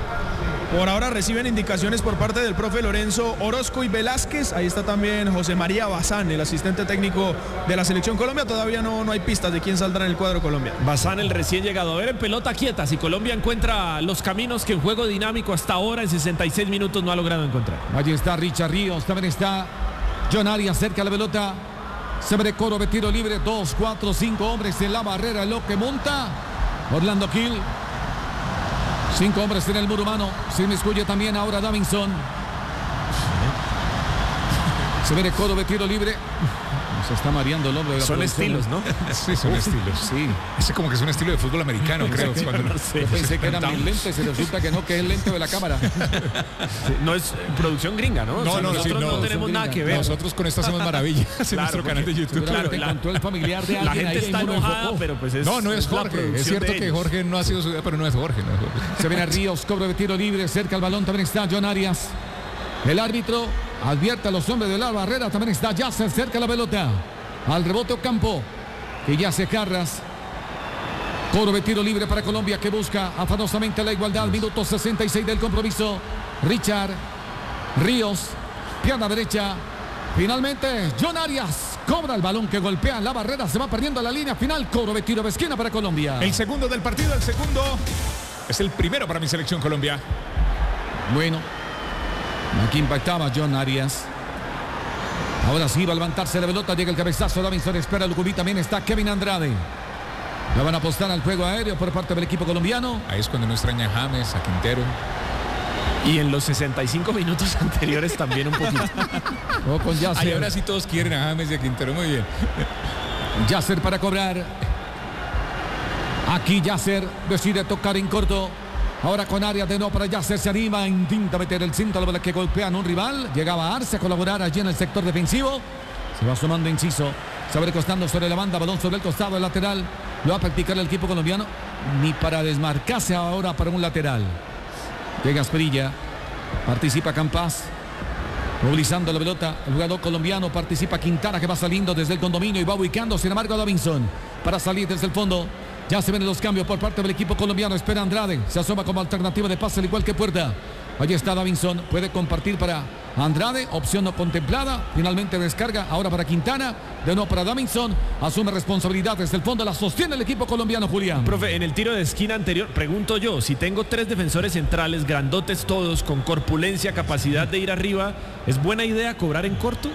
Por ahora reciben indicaciones por parte del profe Lorenzo Orozco y Velázquez. Ahí está también José María Bazán, el asistente técnico de la selección Colombia. Todavía no, no hay pistas de quién saldrá en el cuadro colombiano. Bazán, el recién llegado. A ver, en pelota quieta, si Colombia encuentra los caminos que en juego dinámico hasta ahora en sesenta y seis minutos no ha logrado encontrar. Allí está Richard Ríos. También está John Arias cerca de la pelota. Se abre coro de tiro libre. Dos, cuatro, cinco hombres en la barrera. Lo que monta Orlando Kill. Cinco hombres en el muro humano. Se inmiscuye también ahora Davinson. Se viene Córdoba, tiro libre. Se está mareando el hombre de la Son producción. estilos, ¿no? Sí, son Uf, estilos. Sí. Ese como que es un estilo de fútbol americano, creo. Sí, Cuando- no sé. Yo pensé que eran mis lentes y resulta que no, que es el lente de la cámara. Sí, no es eh, producción gringa, ¿no? O No, sea, no, nosotros sí, no, no. tenemos nada que ver. Nosotros con esto hacemos maravillas en Claro, nuestro canal de porque- YouTube. Claro, Claro, la- encontró el familiar de La alguien gente ahí está y no enojada, enfocó. pero pues es. No, no es la Jorge. producción Es cierto de que ellos. Jorge no ha sido su... Pero no es Jorge. No es Jorge. Se viene Ríos, cobro de tiro libre, cerca el balón también está John Arias. El árbitro advierte a los hombres de la barrera, también está Yasser cerca de la pelota. Al rebote Ocampo, que ya se Carras. Cobro de tiro libre para Colombia, que busca afanosamente la igualdad. Minuto sesenta y seis del compromiso. Richard Ríos, pierna derecha. Finalmente, John Arias cobra el balón que golpea la barrera, se va perdiendo la línea final. Cobro de tiro de esquina para Colombia. El segundo del partido, el segundo es el primero para mi selección Colombia. Bueno, aquí impactaba John Arias. Ahora sí va a levantarse la pelota, llega el cabezazo, Davinson espera el Lucubí, también está Kevin Andrade. Le van a apostar al juego aéreo por parte del equipo colombiano. Ahí es cuando no extraña a James, a Quintero. Y en los sesenta y cinco minutos anteriores también un poquito. O con Ahí Yasser. ahora sí todos quieren a James y a Quintero. Muy bien. Yasser para cobrar. Aquí Yasser decide tocar en corto. Ahora con Arias de no para Yasser, se anima, intenta meter el centro, la bola que golpean un rival. Llegaba Arce a colaborar allí en el sector defensivo. Se va sumando Inciso. Se va recostando sobre la banda, balón sobre el costado, el lateral. Lo va a practicar el equipo colombiano. Ni para desmarcarse ahora para un lateral. Llega Asperilla. Participa Campas. Movilizando la pelota. El jugador colombiano participa Quintana, que va saliendo desde el condominio y va ubicando, sin embargo, a Davinson para salir desde el fondo. Ya se ven los cambios por parte del equipo colombiano. Espera Andrade. Se asoma como alternativa de pase, al igual que Puerta. Allí está Davinson. Puede compartir para Andrade. Opción no contemplada. Finalmente descarga. Ahora para Quintana. De nuevo para Davinson. Asume responsabilidad desde el fondo. La sostiene el equipo colombiano, Julián. Profe, en el tiro de esquina anterior, pregunto yo, si tengo tres defensores centrales, grandotes todos, con corpulencia, capacidad de ir arriba, ¿es buena idea cobrar en corto?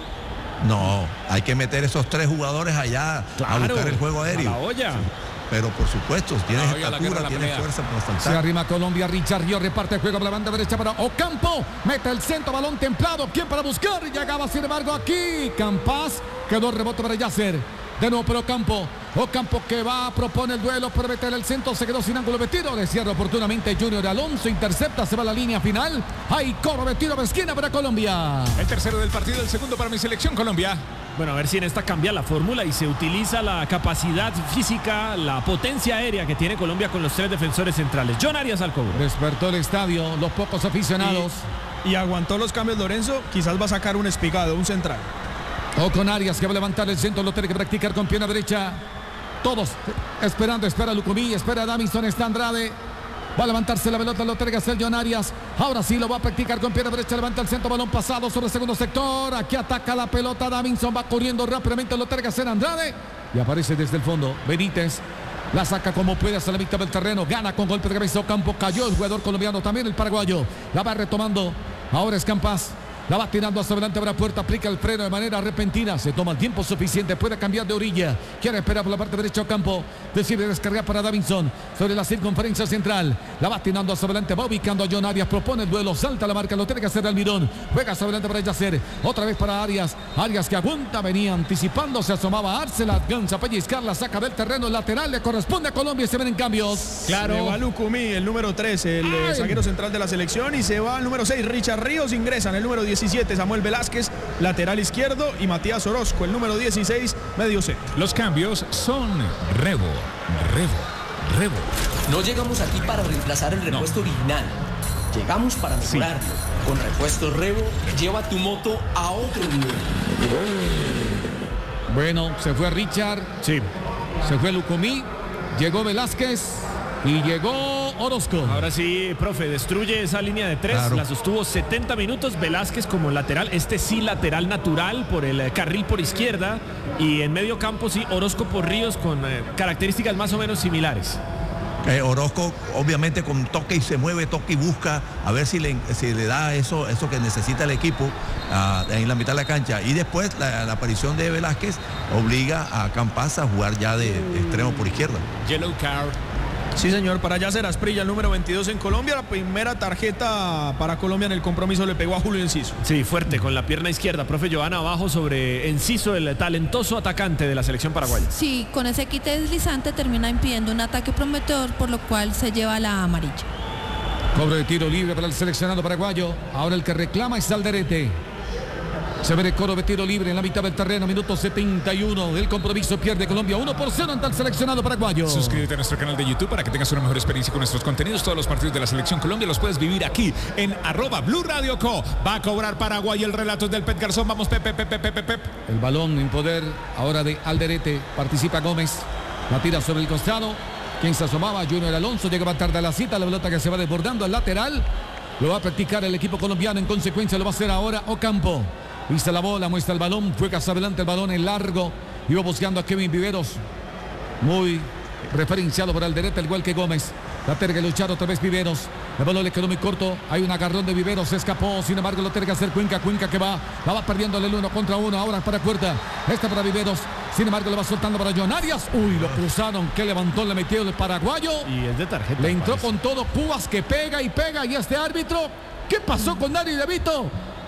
No, hay que meter esos tres jugadores allá a buscar el juego aéreo. A la olla. Pero por supuesto, tienes La olla, la guerra, estatura, la tienes pelea. fuerza para Se saltar. arrima Colombia, Richard Río reparte el juego por la banda derecha para Ocampo, mete el centro, balón templado, ¿quién para buscar? Y llegaba sin embargo aquí, Campas, quedó rebote para Yasser, de nuevo para Ocampo, Ocampo que va, propone el duelo, para meter el centro, se quedó sin ángulo de tiro, le cierra oportunamente Junior Alonso, intercepta, se va a la línea final, hay cobro de tiro de esquina para Colombia. El tercero del partido, el segundo para mi selección Colombia. Bueno, a ver si en esta cambia la fórmula y se utiliza la capacidad física, la potencia aérea que tiene Colombia con los tres defensores centrales. John Arias al cobro. Despertó el estadio, los pocos aficionados. Y, y aguantó los cambios Lorenzo, quizás va a sacar un espigado, un central. O con Arias que va a levantar el centro, lo tiene que practicar con pierna derecha. Todos esperando, espera Lucumí, espera Davinson, está Andrade. Va a levantarse la pelota, lo tiene que hacer John Arias. Ahora sí lo va a practicar con pierna derecha, levanta el centro, balón pasado sobre el segundo sector. Aquí ataca la pelota Davinson, va corriendo rápidamente, lo tiene que hacer Andrade. Y aparece desde el fondo Benítez. La saca como puede hacia la mitad del terreno. Gana con golpe de cabeza Ocampo. Cayó el jugador colombiano, también el paraguayo. La va retomando. Ahora es Campas. La va tirando hacia adelante para Puerta, aplica el freno de manera repentina, se toma el tiempo suficiente, puede cambiar de orilla, quiere esperar por la parte derecha Ocampo, decide descargar para Davinson sobre la circunferencia central, la va tirando hacia adelante, va ubicando a John Arias, propone el duelo, salta la marca, lo tiene que hacer Almirón, juega hacia adelante para Yasser, otra vez para Arias, Arias que aguanta, venía anticipando, se asomaba Arce, la alcanza a pellizcar, la saca del terreno lateral, le corresponde a Colombia y se ven en cambios. Claro. Se va Lucumí, el número tres, el eh, zaguero central de la selección, y se va el número seis, Richard Ríos, ingresa en el número diecisiete, Samuel Velázquez, lateral izquierdo, y Matías Orozco, el número dieciséis, medio C. Los cambios son Rebo, Rebo, Rebo. No llegamos aquí para reemplazar el repuesto original. Llegamos para mejorarlo. Con repuesto Rebo, lleva tu moto a otro nivel. Bueno, se fue Richard, Sí. se fue Lucumí, llegó Velázquez y llegó Orozco. Ahora sí, profe, destruye esa línea de tres, Claro. la sostuvo setenta minutos, Velázquez como lateral, este sí lateral natural por el eh, carril por izquierda, y en medio campo sí, Orozco por Ríos con eh, características más o menos similares. Eh, Orozco obviamente con toque y se mueve, toque y busca a ver si le, si le da eso, eso que necesita el equipo uh, en la mitad de la cancha. Y después la, la aparición de Velázquez obliga a Campas a jugar ya de, de extremo por izquierda. Yellow card. Sí, señor, para Yasser Asprilla, el número veintidós en Colombia. La primera tarjeta para Colombia en el compromiso le pegó a Julio Enciso. Sí, fuerte, con la pierna izquierda. Profe Joana, abajo sobre Enciso, el talentoso atacante de la selección paraguaya. Sí, con ese quite deslizante termina impidiendo un ataque prometedor, por lo cual se lleva la amarilla. Cobro de tiro libre para el seleccionado paraguayo. Ahora el que reclama es Alderete. Se ve el coro de tiro libre en la mitad del terreno, minuto setenta y uno del compromiso. Pierde Colombia uno por cero ante el seleccionado paraguayo. Suscríbete a nuestro canal de YouTube para que tengas una mejor experiencia con nuestros contenidos. Todos los partidos de la selección Colombia los puedes vivir aquí en arroba Blue Radio Co. Va a cobrar Paraguay, el relato es del Pet Garzón. Vamos, Pep, Pep, Pep, Pep, Pep. El balón en poder ahora de Alderete. Participa Gómez. La tira sobre el costado. Quien se asomaba, Junior Alonso. Llegaba tarde a la cita. La pelota que se va desbordando al lateral. Lo va a practicar el equipo colombiano. En consecuencia lo va a hacer ahora Ocampo. Vista la bola, muestra el balón, fue hacia adelante el balón en largo, iba buscando a Kevin Viveros, muy referenciado por Alderete, al igual que Gómez. La terga luchar otra vez Viveros, el balón le quedó muy corto, hay un agarrón de Viveros, se escapó, sin embargo lo tiene que hacer Cuenca, Cuenca que va, la va perdiendo el uno contra uno, ahora para Puerta, esta para Viveros, sin embargo lo va soltando para John Arias, uy, lo cruzaron, que levantó, le metió el paraguayo, y es de tarjeta. Le entró parece. Con todo, Púas que pega y pega, y este árbitro, ¿qué pasó con Dani De Vito?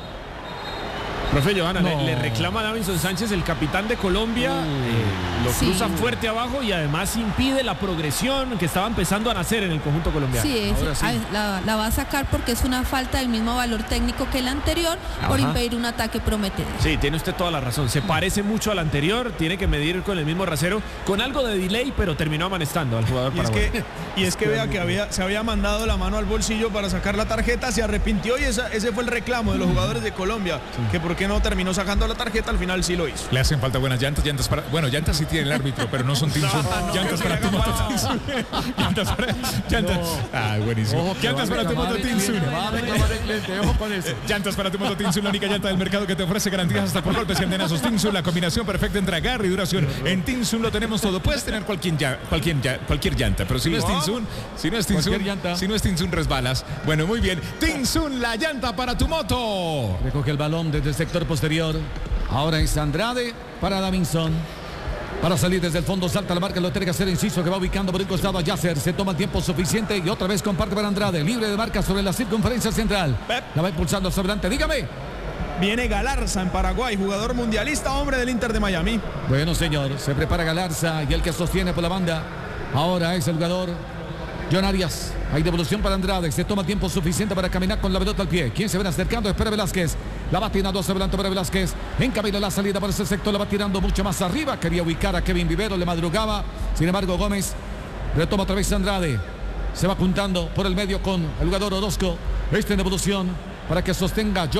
Profe Joana, no. le, le reclama a Davinson Sánchez, el capitán de Colombia, eh, lo sí. cruza fuerte abajo y además impide la progresión que estaba empezando a nacer en el conjunto colombiano. Sí, es, sí. La, la va a sacar porque es una falta del mismo valor técnico que el anterior. Ajá. Por impedir un ataque prometedor. Sí, tiene usted toda la razón, se parece mucho al anterior, tiene que medir con el mismo rasero, con algo de delay, pero terminó amonestando al jugador y es paraguayo. que, y es que vea que había, se había mandado la mano al bolsillo para sacar la tarjeta, se arrepintió y esa, ese fue el reclamo de los jugadores de Colombia, sí. que por qué no terminó sacando la tarjeta, al final sí lo hizo. Le hacen falta buenas llantas, llantas para... Bueno, llantas sí tiene el árbitro, pero no son Tinsun. No, no, llantas para tu moto Tinsun. Llantas para... Llantas... Ah, buenísimo. Ojo, llantas para tu moto Tinsun. Ojo con eso. Llantas para tu moto Tinsun, la única llanta del mercado que te ofrece garantías hasta por golpes y antenazos. Tinsun, la combinación perfecta entre agarre y duración. En Tinsun lo tenemos todo. Puedes tener cualquier, ya, cualquier, ya, cualquier llanta, pero si no es Tinsun, si no es Tinsun, si no es Tinsun resbalas. Bueno, muy bien. Tinsun, la llanta para tu moto. Recoge el balón desde el sector posterior. Ahora es Andrade para Davinson. Para salir desde el fondo, salta la marca, lo tiene que hacer Enciso, que va ubicando por el costado a Yasser. Se toma el tiempo suficiente y otra vez comparte para Andrade. Libre de marca sobre la circunferencia central. Pep. La va impulsando hacia adelante. Dígame. Viene Galarza en Paraguay, jugador mundialista, hombre del Inter de Miami. Bueno, señor, se prepara Galarza y el que sostiene por la banda. Ahora es el jugador John Arias. Hay devolución para Andrade. Se toma tiempo suficiente para caminar con la pelota al pie. ¿Quién se ven acercando? Espera Velázquez. La va tirando hacia adelante para Velázquez. En camino la salida por ese sector. La va tirando mucho más arriba. Quería ubicar a Kevin Vivero. Le madrugaba. Sin embargo, Gómez retoma otra vez Andrade. Se va juntando por el medio con el jugador Orozco. Este en devolución para que sostenga John